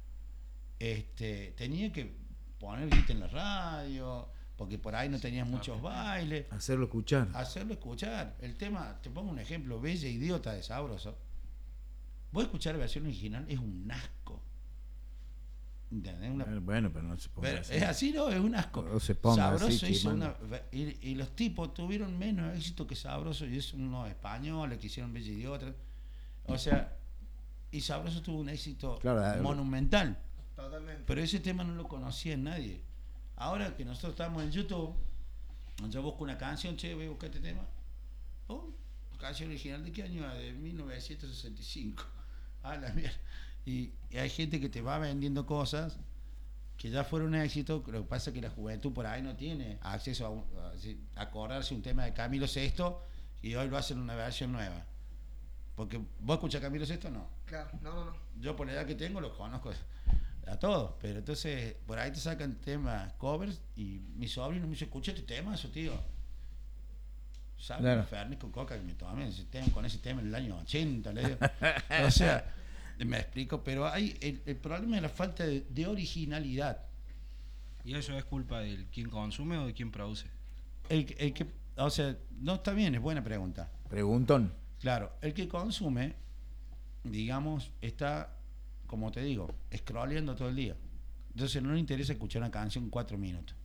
Speaker 1: este, tenía que poner grito en la radio, porque por ahí no tenías muchos bailes,
Speaker 3: Hacerlo escuchar.
Speaker 1: hacerlo escuchar. El tema, te pongo un ejemplo, Bella Idiota de Sabroso. Vos escuchar la versión original, es un asco. ¿Entendés? Una-
Speaker 3: Bueno, pero no se ponga
Speaker 1: pero
Speaker 3: así.
Speaker 1: es así, ¿no? Es un asco.
Speaker 3: No se ponga
Speaker 1: Sabroso
Speaker 3: así,
Speaker 1: hizo
Speaker 3: Chimango.
Speaker 1: una. Y, y los tipos tuvieron menos éxito que Sabroso, y es unos españoles que hicieron Bella Idiota. O sea, y Sabroso tuvo un éxito
Speaker 3: Claro, eh,
Speaker 1: monumental.
Speaker 2: Totalmente.
Speaker 1: Pero ese tema no lo conocía nadie. Ahora que nosotros estamos en YouTube, yo busco una canción, che, voy a buscar este tema. Oh, canción original, ¿de qué año? De mil novecientos sesenta y cinco. Ah, la mierda. Y, y hay gente que te va vendiendo cosas que ya fueron un éxito. Lo que pasa es que la juventud por ahí no tiene acceso a, un- a, a acordarse un tema de Camilo Sesto y hoy lo hacen en una versión nueva. Porque vos escuchás Camilo Sesto, no.
Speaker 2: Claro, no, no, no.
Speaker 1: Yo por la edad que tengo los conozco a todos, pero entonces por ahí te sacan temas, covers, y mi sobrino me dice, escucha este tema, eso tío. ¿Sabes?
Speaker 3: Claro.
Speaker 1: Fernet con coca que me tomé ese tema, con ese tema en el año ochenta, le digo. O sea, me explico, pero hay el, el problema es la falta de, de originalidad.
Speaker 6: ¿Y eso es culpa del quien consume o de quien produce?
Speaker 1: El, el que, o sea, no está bien, es buena pregunta.
Speaker 3: Preguntón.
Speaker 1: Claro, el que consume, digamos, está, como te digo, scrolleando todo el día. Entonces no le interesa escuchar una canción cuatro minutos.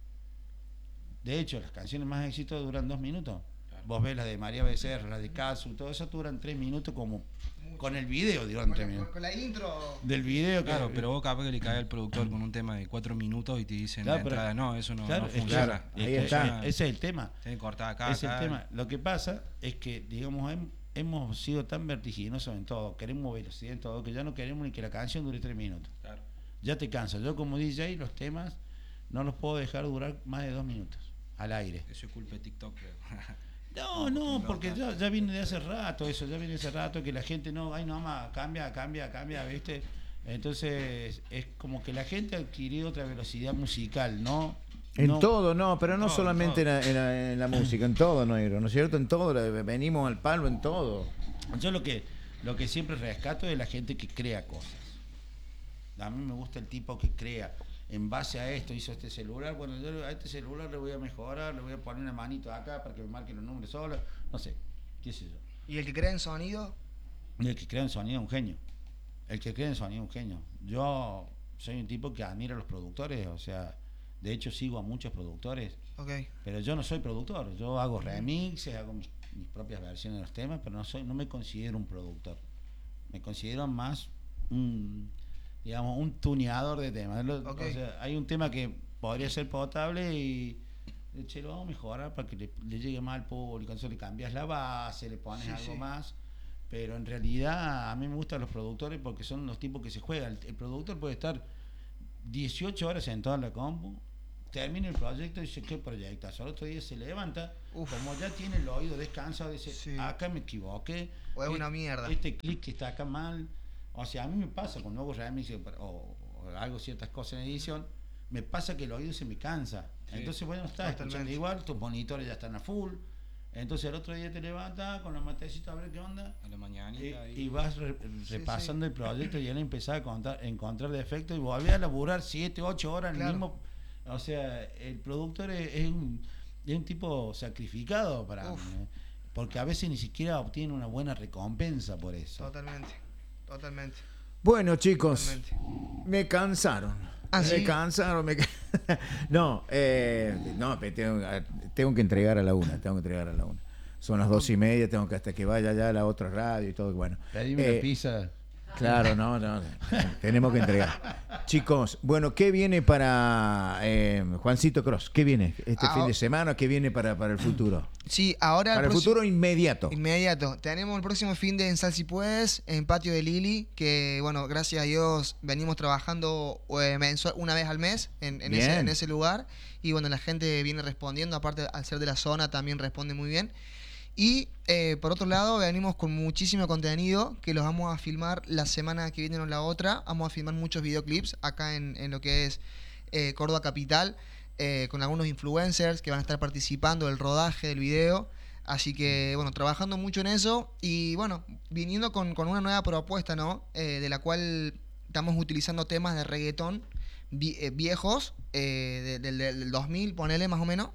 Speaker 1: De hecho, las canciones más exitosas duran dos minutos.
Speaker 6: Claro.
Speaker 1: Vos ves las de María Becerra, las de Casu, todo eso duran tres minutos como con el video, duran
Speaker 2: Con,
Speaker 1: tres
Speaker 2: la-
Speaker 1: minutos.
Speaker 2: con la intro.
Speaker 1: Del video que
Speaker 6: Claro, pero vos capaz que le cae al productor con un tema de cuatro minutos y te dicen
Speaker 1: Claro,
Speaker 6: la
Speaker 1: pero-
Speaker 6: entrada, no, eso no,
Speaker 1: claro,
Speaker 6: no
Speaker 1: es que-
Speaker 6: funciona.
Speaker 3: claro, ahí
Speaker 1: es que
Speaker 3: está.
Speaker 1: ese- ese es el tema.
Speaker 6: Tienen que cortar acá,
Speaker 1: Es el
Speaker 6: acá.
Speaker 1: tema. Lo que pasa es que, digamos, hem- hemos sido tan vertiginosos en todo, queremos velocidad en todo, que ya no queremos ni que la canción dure tres minutos.
Speaker 6: Claro.
Speaker 1: Ya te cansa. Yo como D J los temas no los puedo dejar durar más de dos minutos al aire.
Speaker 6: Eso es culpa de TikTok, creo.
Speaker 1: No, no, porque ya, ya viene de hace rato eso, ya viene de hace rato que la gente no, ay no más, cambia, cambia, cambia, ¿viste? Entonces es como que la gente ha adquirido otra velocidad musical, ¿no?
Speaker 3: En
Speaker 1: No-
Speaker 3: todo, no, pero no
Speaker 6: Todo,
Speaker 3: solamente en
Speaker 6: todo.
Speaker 3: la, en, la, en la música, en todo, negro, ¿no es cierto? En todo, la- venimos al palo en todo.
Speaker 1: Yo lo que, lo que siempre rescato es la gente que crea cosas. A mí me gusta el tipo que crea. En base a esto hizo este celular. Bueno, yo a este celular le voy a mejorar, le voy a poner una manito acá para que me marque los números solos. No sé, qué sé yo.
Speaker 2: Y el que crea en sonido.
Speaker 1: Y el que crea en sonido es un genio. El que crea en sonido es un genio. Yo soy un tipo que admira a los productores, o sea, de hecho sigo a muchos productores,
Speaker 2: Ok.
Speaker 1: pero yo no soy productor. Yo hago remixes, hago mis, mis propias versiones de los temas, pero no soy, no me considero un productor. Me considero más un, digamos, un tuneador de temas. Lo-
Speaker 2: Ok.
Speaker 1: O sea, hay un tema que podría ser potable y che, lo vamos a mejorar para que le, le llegue más al público, entonces le cambias la base, le pones
Speaker 2: Sí,
Speaker 1: algo
Speaker 2: sí.
Speaker 1: más, pero en realidad a mí me gustan los productores porque son los tipos que se juegan. El, el productor puede estar dieciocho horas sentado en la compu, termina el proyecto y dice, ¿qué proyecto? Al otro día se levanta,
Speaker 2: Uf.
Speaker 1: como ya tiene el oído descansado, dice,
Speaker 2: Sí.
Speaker 1: acá me equivoqué,
Speaker 2: O es
Speaker 1: e-
Speaker 2: una mierda.
Speaker 1: este clic que está acá mal. O sea, a mí me pasa con nuevos remixes o, o hago ciertas cosas en edición, me pasa que el oído se me cansa.
Speaker 6: Sí.
Speaker 1: Entonces, bueno, estás
Speaker 2: Totalmente.
Speaker 1: escuchando igual, tus monitores ya están a full. Entonces, el otro día te levantas con la matecita a ver qué onda.
Speaker 6: A la mañanita.
Speaker 1: Y,
Speaker 6: ahí.
Speaker 1: y vas re-
Speaker 2: Sí,
Speaker 1: repasando el proyecto y él empezás a contar, encontrar defectos y volvés a laburar siete, ocho horas en
Speaker 2: Claro.
Speaker 1: el mismo. O sea, el productor es, es un, es un tipo sacrificado para
Speaker 2: Uf.
Speaker 1: mí, ¿eh? Porque a veces ni siquiera obtiene una buena recompensa por eso.
Speaker 2: Totalmente, totalmente.
Speaker 3: Bueno, chicos,
Speaker 2: Totalmente.
Speaker 3: me cansaron.
Speaker 2: Ah,
Speaker 3: me
Speaker 2: ¿sí?
Speaker 3: cansaron. Me... ca- no, eh, no, pe- tengo, tengo que entregar a la una. Tengo que entregar a la una. Son las dos y media. Tengo que hasta que vaya ya a la otra radio y todo. Bueno,
Speaker 1: Pedime
Speaker 3: Eh,
Speaker 1: la pizza.
Speaker 3: claro, no, no. Tenemos que entregar. Chicos, bueno, ¿qué viene para eh, Juancito Cross? ¿Qué viene este
Speaker 2: Ah,
Speaker 3: fin de
Speaker 2: o-
Speaker 3: semana? ¿Qué viene para, para el futuro?
Speaker 2: Sí, ahora
Speaker 3: Para el
Speaker 2: próximo-
Speaker 3: futuro inmediato.
Speaker 2: Inmediato. Tenemos el próximo fin de en Sal Si Puedes, en Patio de Lili, que bueno, gracias a Dios venimos trabajando eh, mensual- una vez al mes en, en, ese,
Speaker 3: Bien.
Speaker 2: en ese lugar. Y bueno, la gente viene respondiendo, aparte al ser de la zona también responde muy bien. Y eh, por otro lado, venimos con muchísimo contenido que los vamos a filmar la semana que viene o la otra. Vamos a filmar muchos videoclips acá en, en lo que es eh, Córdoba Capital, eh, con algunos influencers que van a estar participando del rodaje del video. Así que, bueno, trabajando mucho en eso y, bueno, viniendo con, con una nueva propuesta, ¿no? Eh, de la cual estamos utilizando temas de reggaetón vi- eh, viejos, eh, de- del, del dos mil, ponele más o menos,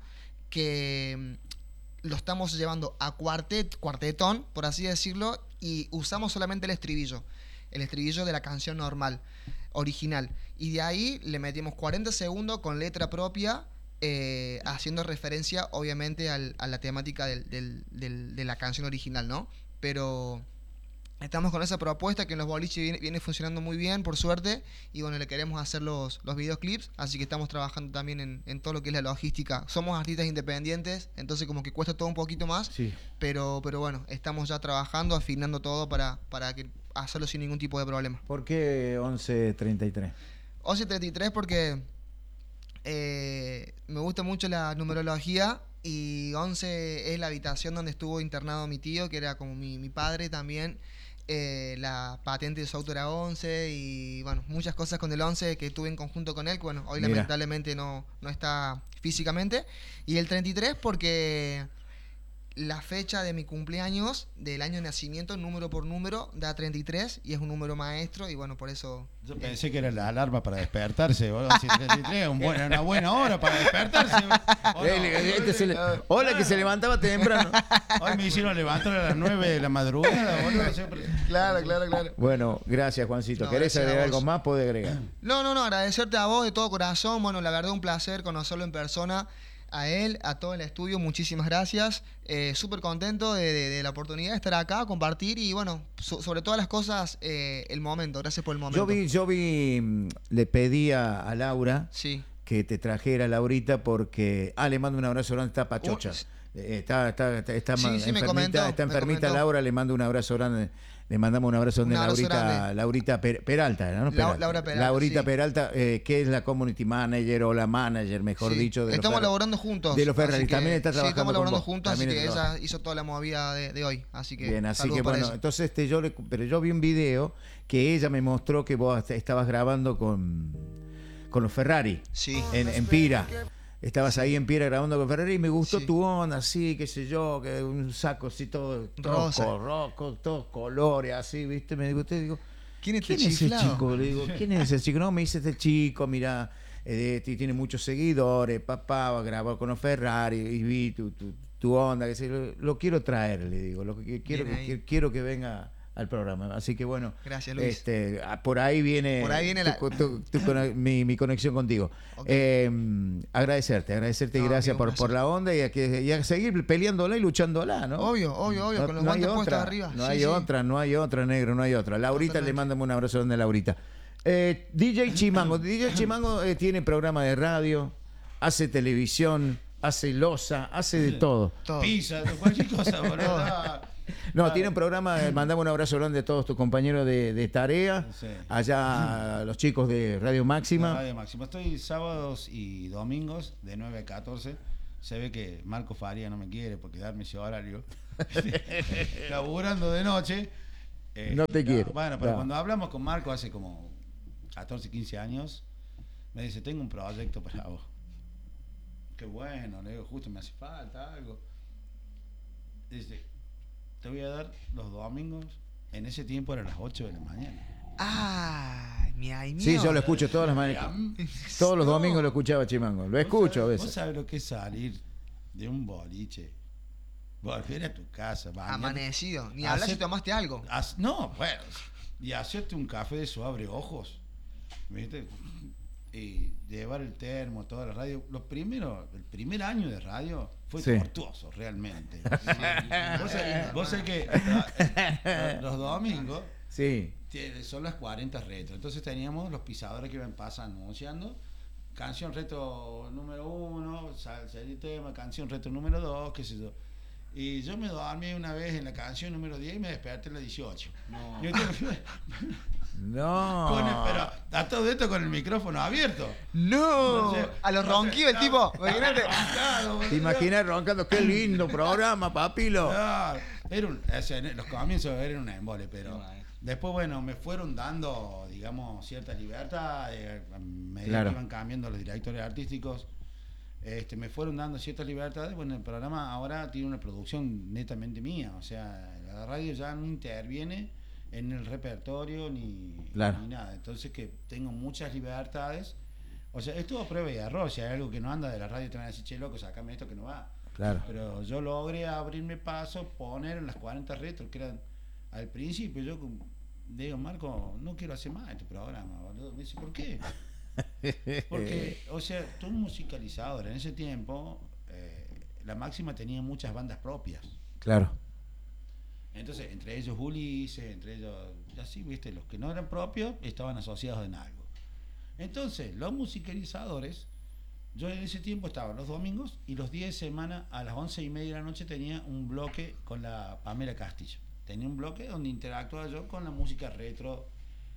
Speaker 2: que mm, lo estamos llevando a cuartet, cuartetón, por así decirlo, y usamos solamente el estribillo, el estribillo de la canción normal, original. Y de ahí le metimos cuarenta segundos con letra propia, eh, haciendo referencia, obviamente, al- a la temática del- del- del- de la canción original, ¿no? Pero estamos con esa propuesta que en los boliches viene, viene funcionando muy bien, por suerte, y bueno, le queremos hacer los, los videoclips, así que estamos trabajando también en, en todo lo que es la logística. Somos artistas independientes, entonces como que cuesta todo un poquito más,
Speaker 3: Sí.
Speaker 2: pero, pero bueno, estamos ya trabajando, afinando todo para, para que hacerlo sin ningún tipo de problema.
Speaker 3: ¿Por qué once treinta y tres?
Speaker 2: once treinta y tres porque eh, me gusta mucho la numerología y once es la habitación donde estuvo internado mi tío, que era como mi, mi padre también. Eh, la patente de su auto era once y bueno, muchas cosas con el once que tuve en conjunto con él, que bueno, hoy
Speaker 3: Mira.
Speaker 2: lamentablemente no, no está físicamente. Y el treinta y tres porque la fecha de mi cumpleaños, del año de nacimiento, número por número, da treinta y tres y es un número maestro y bueno, por eso...
Speaker 1: Yo pensé que era la alarma para despertarse. Boludo. Si treinta y tres es un buen- una buena hora para despertarse. ¿O no?
Speaker 3: Este se le- Hola, que se levantaba temprano.
Speaker 1: Hoy me hicieron levantar a las nueve de la madrugada. Boludo. Siempre-
Speaker 2: Claro, claro, claro.
Speaker 3: Bueno, gracias, Juancito.
Speaker 2: No,
Speaker 3: ¿Querés
Speaker 2: gracias a
Speaker 3: agregar
Speaker 2: vos.
Speaker 3: algo más? Puede agregar.
Speaker 2: No, no, no, agradecerte a vos de todo corazón. Bueno, la verdad un placer conocerlo en persona, a él, a todo el estudio, muchísimas gracias. Eh, Súper contento de, de- de la oportunidad de estar acá, compartir y bueno, so- sobre todas las cosas, eh, el momento. Gracias por el momento.
Speaker 3: Yo vi, yo vi, mm, le pedí a, a Laura
Speaker 2: Sí.
Speaker 3: que te trajera Laurita porque. Ah, le mando un abrazo grande, está pachocha.
Speaker 2: Uh,
Speaker 3: Eh, Está, está, está, está
Speaker 2: Sí,
Speaker 3: ma-
Speaker 2: sí, me
Speaker 3: enfermita,
Speaker 2: comentó,
Speaker 3: está
Speaker 2: me
Speaker 3: enfermita
Speaker 2: comentó.
Speaker 3: Laura, le mando un abrazo grande. Le mandamos un abrazo
Speaker 2: Un
Speaker 3: grande a
Speaker 2: abrazo
Speaker 3: Laurita,
Speaker 2: grande.
Speaker 3: Laurita Per- Peralta, ¿no?
Speaker 2: Lau-
Speaker 3: Peralta.
Speaker 2: Laura Peralta,
Speaker 3: Laurita
Speaker 2: sí.
Speaker 3: Peralta, eh, que es la community manager o la manager, mejor
Speaker 2: Sí.
Speaker 3: dicho, de los
Speaker 2: Estamos
Speaker 3: Ferra-
Speaker 2: laborando juntos.
Speaker 3: de los
Speaker 2: así
Speaker 3: Ferraris.
Speaker 2: que-
Speaker 3: También está
Speaker 2: sí,
Speaker 3: trabajando
Speaker 2: estamos
Speaker 3: con
Speaker 2: laborando
Speaker 3: vos.
Speaker 2: juntos, así
Speaker 3: También
Speaker 2: que
Speaker 3: está
Speaker 2: ella
Speaker 3: trabajando.
Speaker 2: hizo toda la movida de, de hoy. Así que
Speaker 3: Bien, así
Speaker 2: saludos
Speaker 3: que
Speaker 2: para
Speaker 3: bueno,
Speaker 2: ella.
Speaker 3: entonces este, yo le, pero yo vi un video que ella me mostró que vos estabas grabando con, con los Ferrari
Speaker 2: Sí.
Speaker 3: en, en Pira. Estabas ahí en Pira grabando con Ferrari y me gustó
Speaker 2: Sí.
Speaker 3: tu onda, así, qué sé yo, que un saco así todo, todo
Speaker 2: Rosa.
Speaker 3: co- rojo, todos colores, así, ¿viste? Me gustó y digo,
Speaker 2: ¿Quién es este
Speaker 3: ¿quién es ese
Speaker 2: chiflado?
Speaker 3: chico? Le digo, ¿quién es ese chico? No, me dice este chico, mira, eh, de- tiene muchos seguidores, papá va a grabar con los Ferrari y vi tu, tu, tu onda, que sé, lo, lo quiero traer, le digo, lo que quiero,
Speaker 2: Bien ahí.
Speaker 3: que, quiero que venga al programa. Así que bueno,
Speaker 2: Gracias, Luis.
Speaker 3: este, ah, por ahí viene,
Speaker 2: Por ahí viene
Speaker 3: tu-
Speaker 2: la-
Speaker 3: tu- tu cono- mi, mi conexión contigo.
Speaker 2: Ok.
Speaker 3: Eh, agradecerte, agradecerte y
Speaker 2: No,
Speaker 3: gracias
Speaker 2: amigo,
Speaker 3: por,
Speaker 2: gracias.
Speaker 3: por la onda y a, que, y a seguir peleándola y luchándola, ¿no?
Speaker 2: Obvio, obvio, obvio,
Speaker 3: No-
Speaker 2: con los
Speaker 3: no hay
Speaker 2: guantes puestos
Speaker 3: otra,
Speaker 2: arriba.
Speaker 3: No
Speaker 2: Sí,
Speaker 3: hay
Speaker 2: sí.
Speaker 3: otra, no hay otra, negro, no hay otra. Laurita,
Speaker 2: Totalmente.
Speaker 3: le mandamos un abrazo grande a Laurita. Eh, D J Chimango, D J Chimango eh, tiene programa de radio, hace televisión, hace loza, hace de todo.
Speaker 2: Todo.
Speaker 1: Pizza, cualquier cosa, boludo. Ah,
Speaker 3: No,
Speaker 1: ah,
Speaker 3: tiene un programa, eh, mandamos un abrazo grande a todos tus compañeros de, de tarea,
Speaker 1: Sí.
Speaker 3: allá a los chicos de Radio Máxima.
Speaker 1: Radio Máxima. Estoy sábados y domingos de nueve a catorce. Se ve que Marco Faria no me quiere por quedarme ese horario. Laburando de noche. Eh,
Speaker 3: No te quiere.
Speaker 1: Bueno, pero
Speaker 3: No.
Speaker 1: cuando hablamos con Marco hace como catorce, quince años, me dice, tengo un proyecto para vos. Qué bueno, le digo, justo me hace falta algo. Dice, te voy a dar los domingos. En ese tiempo eran las ocho de la mañana.
Speaker 2: Ay, mi ay mío.
Speaker 3: Sí, yo lo escucho todas las mañanas. Todos los domingos lo escuchaba Chimango. Lo escucho a
Speaker 1: ¿Vos
Speaker 3: veces.
Speaker 1: sabés lo que es salir de un boliche? Volver a tu casa, bañarte,
Speaker 2: Amanecido. Ni hablas
Speaker 1: Hacer-
Speaker 2: si tomaste algo.
Speaker 1: haz- no, bueno, y hacerte un café de su abre ojos, ¿viste? Y llevar el termo, toda la radio. Los primeros, el primer año de radio fue
Speaker 3: Sí.
Speaker 1: tortuoso, realmente. Vos sabés, vos sabés que eh, los domingos
Speaker 3: Sí,
Speaker 1: tiene- son las cuarenta retro. Entonces teníamos los pisadores que iban pasando, anunciando. Canción retro número uno, sal- salió el tema, canción retro número dos, qué sé yo. Y yo me dormí una vez en la canción número diez y me desperté en la dieciocho.
Speaker 6: No.
Speaker 1: Y entonces,
Speaker 3: no.
Speaker 1: con el- pero a todo esto con el micrófono abierto.
Speaker 2: No.
Speaker 1: Entonces,
Speaker 2: A los
Speaker 1: entonces,
Speaker 2: ronquidos el tipo. Imagínate.
Speaker 1: Claro,
Speaker 3: ¿Te imaginas roncando? Qué lindo programa, papilo.
Speaker 1: Claro, era un, o sea, en los comienzos eran una embole, pero
Speaker 6: Qué mal.
Speaker 1: después, bueno, me fueron dando, digamos, cierta libertad, eh, a medida
Speaker 3: Claro.
Speaker 1: que iban cambiando los directores artísticos, este, me fueron dando ciertas libertades. Bueno, el programa ahora tiene una producción netamente mía, o sea, la radio ya no interviene en el repertorio ni,
Speaker 3: Claro.
Speaker 1: ni nada, entonces que tengo muchas libertades. O sea, es todo prueba y error. Si hay algo que no anda de la radio, te van a decir, che, loco, sacame esto que no va.
Speaker 3: Claro.
Speaker 1: Pero yo logré abrirme paso, poner en las cuarenta retro, que eran al principio. Yo como- digo, Marco, no quiero hacer más este programa, boludo. Me dice, ¿por qué? Porque, o sea, tú musicalizador, en ese tiempo, eh, la Máxima tenía muchas bandas propias.
Speaker 3: Claro.
Speaker 1: Entonces, entre ellos Ulises, entre ellos, así, viste, los que no eran propios estaban asociados en algo. Entonces, los musicalizadores, yo en ese tiempo estaba los domingos y los días de semana a las once y media de la noche tenía un bloque con la Pamela Castillo. Tenía un bloque donde interactuaba yo con la música retro.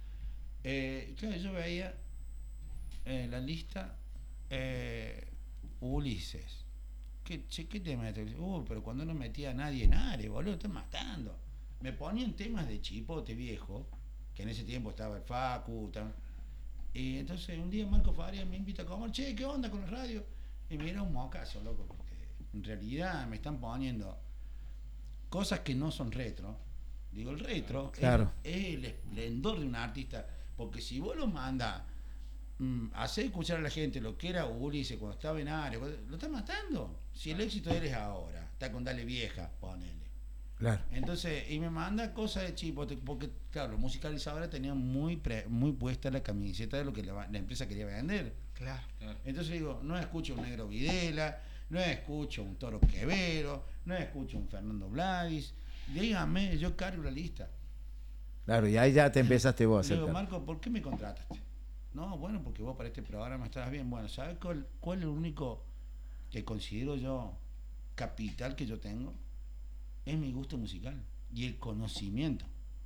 Speaker 1: Eh, claro, yo veía en la lista eh, Ulises. ¿Qué, che, ¿Qué te metes? Uh, pero cuando no metía a nadie en Ares, boludo, estás matando. Me ponían temas de chipote viejo, que en ese tiempo estaba el Facu. tam- Y entonces un día Marco Faria me invita a comer, che, ¿qué onda con la radio? Y me era un mocazo, loco, porque en realidad me están poniendo cosas que no son retro. Digo, el retro es-
Speaker 3: Claro.
Speaker 1: es, el esplendor de un artista, porque si vos lo mandas mm, a hacer escuchar a la gente lo que era Ulises cuando estaba en Ares, lo está matando. Si el éxito de él es ahora, está con Dale Vieja, ponele.
Speaker 3: Claro.
Speaker 1: Entonces, y me manda cosas de chipote, porque claro, los musicalizadores tenían muy pre- muy puesta la camiseta de lo que la, la empresa quería vender.
Speaker 2: Claro.
Speaker 1: Entonces digo, no escucho un Negro Videla, no escucho un Toro Quevedo, no escucho un Fernando Bladis. Dígame, yo cargo la lista.
Speaker 3: Claro, y ahí ya te empezaste vos a
Speaker 1: Le digo,
Speaker 3: acercar.
Speaker 1: Marco, ¿por qué me contrataste? No, bueno, porque vos para este programa estabas bien. Bueno, ¿sabes cuál, cuál es el único que considero yo capital que yo tengo? Es mi gusto musical y el conocimiento.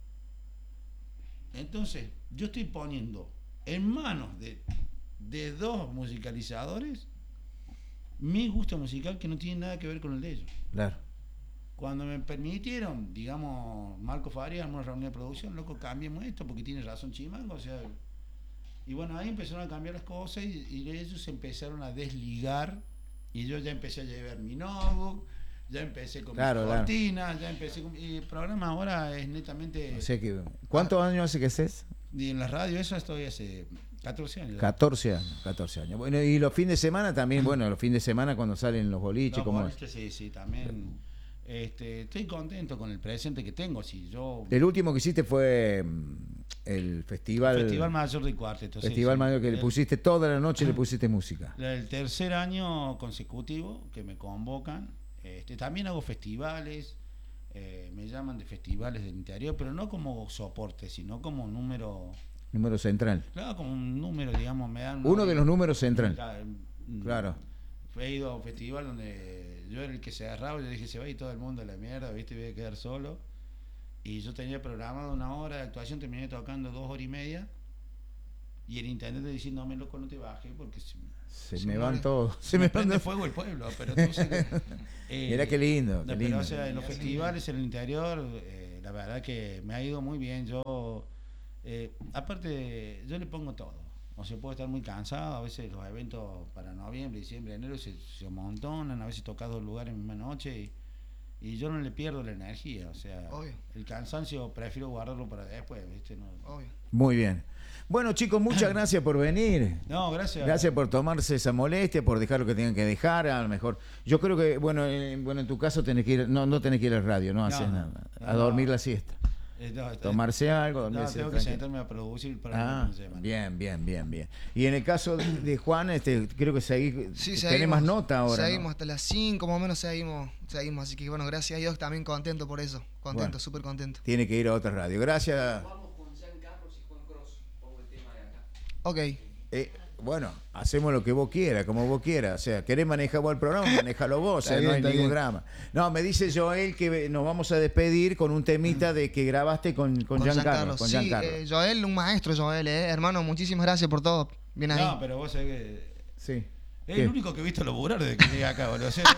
Speaker 1: Entonces, yo estoy poniendo en manos de, de dos musicalizadores mi gusto musical que no tiene nada que ver con el de ellos.
Speaker 3: Claro.
Speaker 1: Cuando me permitieron, digamos, Marco Faria, en una reunión de producción, loco, cambiemos esto porque tiene razón Chimango, o sea. Y bueno, ahí empezaron a cambiar las cosas y, y ellos se empezaron a desligar y yo ya empecé a llevar mi notebook, ya empecé con
Speaker 3: Claro,
Speaker 1: mis
Speaker 3: claro.
Speaker 1: cortinas, ya empecé con... Y el programa ahora es netamente...
Speaker 3: O sea que, ¿cuántos años hace que estés?
Speaker 1: Y en la radio eso estoy hace catorce años.
Speaker 3: catorce años, catorce años. Bueno, y los fines de semana también, bueno, los fines de semana cuando salen los boliches,
Speaker 1: No,
Speaker 3: ¿cómo es?
Speaker 1: boliches, sí, sí, también. Este, estoy contento con el presente que tengo. Si yo...
Speaker 3: El último que hiciste fue mm, el festival.
Speaker 1: Festival Mayor de Cuarteto. sí,
Speaker 3: Festival
Speaker 1: sí.
Speaker 3: Mayor, que le
Speaker 1: El-
Speaker 3: pusiste toda la noche, le pusiste música.
Speaker 1: El tercer año consecutivo que me convocan. Este, también hago festivales, eh, me llaman de festivales del interior, pero no como soporte, sino como número,
Speaker 3: Número central.
Speaker 1: claro, como un número, digamos, me dan...
Speaker 3: Uno de los números central.
Speaker 1: Claro, mm,
Speaker 3: Claro.
Speaker 1: he ido a un festival donde yo era el que se agarraba, yo dije, se va a ir todo el mundo a la mierda, ¿viste? Voy a quedar solo. Y yo tenía programado una hora de actuación, terminé tocando dos horas y media. Y el intendente diciéndome, loco, no te bajes porque se,
Speaker 3: Se,
Speaker 1: se
Speaker 3: me
Speaker 1: me
Speaker 3: van
Speaker 1: van-
Speaker 3: todos.
Speaker 1: se
Speaker 3: Se
Speaker 1: me
Speaker 3: me
Speaker 1: prende
Speaker 3: van
Speaker 1: fuego el pueblo. Pero entonces, eh,
Speaker 3: Mirá qué lindo,
Speaker 1: no,
Speaker 3: qué
Speaker 1: pero,
Speaker 3: lindo.
Speaker 1: o sea, en los festivales, en el interior, eh, la verdad que me ha ido muy bien. Yo, eh, aparte, yo le pongo todo. O sea, puedo estar muy cansado. A veces los eventos para noviembre, diciembre, enero se, se amontonan. A veces tocas dos lugares en misma noche y, y yo no le pierdo la energía. O sea,
Speaker 2: Obvio.
Speaker 1: el cansancio prefiero guardarlo para después, ¿viste? No,
Speaker 2: Obvio.
Speaker 3: Muy bien. Bueno, chicos, muchas gracias por venir.
Speaker 1: no gracias.
Speaker 3: Gracias por tomarse esa molestia, por dejar lo que tengan que dejar. A lo mejor, yo creo que, bueno, eh, bueno, en tu caso tenés que ir, no, no tenés que ir a la radio, no,
Speaker 1: No,
Speaker 3: haces
Speaker 1: no,
Speaker 3: nada. A
Speaker 1: no.
Speaker 3: dormir la siesta.
Speaker 1: Eh, no,
Speaker 3: Tomarse algo,
Speaker 1: no,
Speaker 3: dormirse
Speaker 1: tengo que
Speaker 3: tranquilo.
Speaker 1: sentarme a producir para
Speaker 3: Ah,
Speaker 1: una semana.
Speaker 3: bien, bien, bien, bien. Y en el caso de, de Juan, este, creo que seguís,
Speaker 2: Sí,
Speaker 3: tenés
Speaker 2: seguimos,
Speaker 3: más nota ahora,
Speaker 2: Seguimos
Speaker 3: ¿no?
Speaker 2: hasta las cinco más o menos, seguimos, seguimos. Así que bueno, gracias a Dios, también contento por eso. Contento,
Speaker 3: Bueno.
Speaker 2: súper contento.
Speaker 3: Tiene que ir a otra radio. Gracias.
Speaker 2: Ok.
Speaker 3: Eh, bueno, hacemos lo que vos quieras, como vos quieras. O sea, querés manejar vos el programa, manejalo vos, o sea,
Speaker 2: Está
Speaker 3: no
Speaker 2: bien,
Speaker 3: hay
Speaker 2: está
Speaker 3: ningún
Speaker 2: bien.
Speaker 3: drama. No, me dice Joel que nos vamos a despedir con un temita de que grabaste con, con, Giancarlo. Con
Speaker 2: Sí,
Speaker 3: Giancarlo.
Speaker 2: eh, Joel, un maestro, Joel, eh. Hermano, muchísimas gracias por todo. Bien ahí.
Speaker 1: No, pero vos sabés que
Speaker 3: Sí.
Speaker 1: es
Speaker 3: ¿Qué?
Speaker 1: el único que he visto laburar desde que llegué acá, boludo. O sea,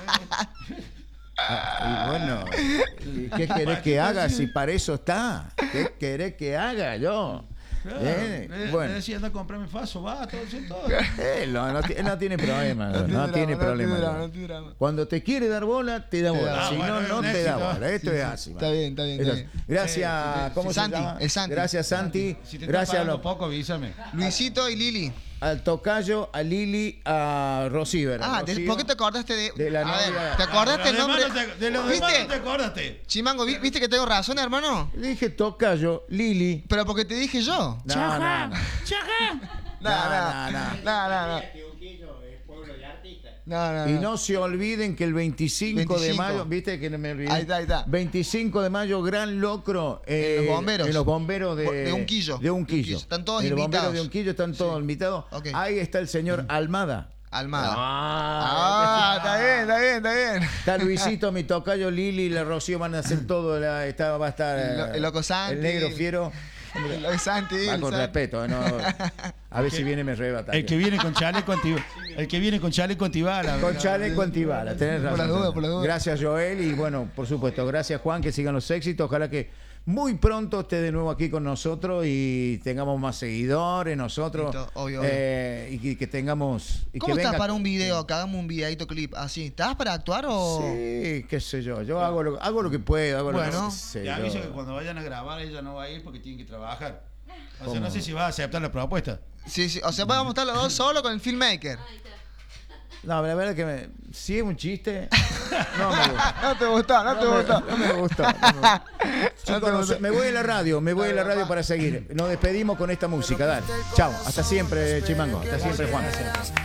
Speaker 3: Ah, y bueno, ¿y ¿qué querés que haga si para eso está? ¿Qué querés que haga yo?
Speaker 1: claro,
Speaker 3: Eh,
Speaker 1: me-
Speaker 3: bueno.
Speaker 1: me decía, anda a comprarme faso, va, todo eso, todo.
Speaker 3: Él no, no, ti- él no tiene problema, no,
Speaker 2: tiene
Speaker 3: tiene
Speaker 2: drama, no
Speaker 3: problema.
Speaker 2: tiene drama, no tiene drama.
Speaker 3: Cuando te quiere dar bola, te da
Speaker 2: Te
Speaker 3: bola.
Speaker 2: da
Speaker 3: Si
Speaker 1: bola.
Speaker 3: no,
Speaker 1: Ah, bueno,
Speaker 3: no
Speaker 1: es
Speaker 3: te
Speaker 1: un
Speaker 3: da
Speaker 1: éxito.
Speaker 3: bola. Esto
Speaker 2: Sí,
Speaker 3: es
Speaker 2: sí.
Speaker 3: así.
Speaker 2: Está
Speaker 3: man.
Speaker 2: bien, está bien,
Speaker 3: Esto
Speaker 2: está
Speaker 3: es-
Speaker 2: bien.
Speaker 3: Gracias,
Speaker 1: Sí, sí,
Speaker 3: ¿cómo
Speaker 2: sí.
Speaker 3: se
Speaker 2: Santi,
Speaker 3: llama?
Speaker 2: es Santi.
Speaker 3: Gracias, Santi.
Speaker 1: Si te
Speaker 3: Gracias a
Speaker 1: Gracias
Speaker 3: los,
Speaker 1: lo poco, avísame.
Speaker 2: Luisito y Lili.
Speaker 3: al tocayo, a Lili, a Rosiver.
Speaker 2: Ah, de-
Speaker 3: Rocío.
Speaker 2: ¿por qué te acordaste de.?
Speaker 3: de la
Speaker 2: a ver,
Speaker 3: novia.
Speaker 2: ¿te acordaste el
Speaker 1: de los
Speaker 2: nombre?
Speaker 1: demás no te- de los demás no te
Speaker 2: ¿Viste?
Speaker 1: acordaste.
Speaker 2: Chimango, ¿vi- ¿viste que tengo razón, hermano?
Speaker 3: Le dije tocayo, Lili.
Speaker 2: Pero porque te dije yo.
Speaker 3: No, no, no.
Speaker 2: No,
Speaker 3: No, no, no.
Speaker 2: no, no, no.
Speaker 5: Tiunquillo es pueblo de artistas.
Speaker 2: No, no,
Speaker 3: Y
Speaker 2: no.
Speaker 3: no se olviden que el veinticinco, de
Speaker 2: veinticinco.
Speaker 3: mayo, viste que no me olvidé.
Speaker 2: Ahí está, ahí está.
Speaker 3: veinticinco de mayo, gran locro. eh,
Speaker 2: En los bomberos.
Speaker 3: En los bomberos de,
Speaker 2: De Unquillo.
Speaker 3: De Unquillo.
Speaker 2: De Unquillo. Están todos
Speaker 3: en los bomberos
Speaker 2: invitados.
Speaker 3: de Unquillo están todos invitados.
Speaker 2: Ok.
Speaker 3: Ahí está el señor Almada.
Speaker 2: Almada.
Speaker 3: Ah,
Speaker 2: Ah, está bien, está bien, está bien.
Speaker 3: Está Luisito, mi tocayo, Lili y la Rocío van a hacer todo. La, está, va a estar
Speaker 2: El lo-
Speaker 3: eh,
Speaker 2: el loco Santi.
Speaker 3: el negro fiero.
Speaker 2: Lo de Santi.
Speaker 3: Va
Speaker 2: el
Speaker 3: con
Speaker 2: Santi.
Speaker 3: respeto, ¿eh? No, a ver si viene me rebata.
Speaker 1: El que viene con chaleco antibala. El que viene con chaleco antibala.
Speaker 3: Con chaleco antibala, tenés
Speaker 2: Por
Speaker 3: razón.
Speaker 2: la duda, por la duda.
Speaker 3: Gracias, Joel, y bueno, por supuesto, gracias, Juan, que sigan los éxitos. Ojalá que muy pronto esté de nuevo aquí con nosotros y tengamos más seguidores nosotros.
Speaker 2: Listo, obvio,
Speaker 3: eh, y que, que tengamos. Y
Speaker 2: ¿Cómo
Speaker 3: que
Speaker 2: estás
Speaker 3: venga-
Speaker 2: para un video? Que hagamos un videito clip así. ¿Estás para actuar o.?
Speaker 3: Sí, qué sé yo. Yo hago lo, hago lo que puedo. Hago
Speaker 2: Bueno.
Speaker 3: lo que sé
Speaker 1: Te
Speaker 3: yo.
Speaker 1: aviso que cuando vayan a grabar ella no va a ir porque tienen que trabajar. O sea,
Speaker 3: ¿Cómo?
Speaker 1: no sé si va a aceptar la propuesta.
Speaker 2: Sí, sí. O sea, vamos a estar los dos solos con el filmmaker.
Speaker 4: Ahí está.
Speaker 3: No, la verdad que me, si es un chiste, no me gusta.
Speaker 2: No te gustó, no te
Speaker 3: No me,
Speaker 2: gustó.
Speaker 3: no me gustó. no me gustó. Chicos,
Speaker 2: te
Speaker 3: no
Speaker 2: gustó.
Speaker 3: sé, me voy a la radio, me voy a la radio para seguir. Nos despedimos con esta música, dale. Chao, hasta siempre, Chimango. Hasta siempre, Juan.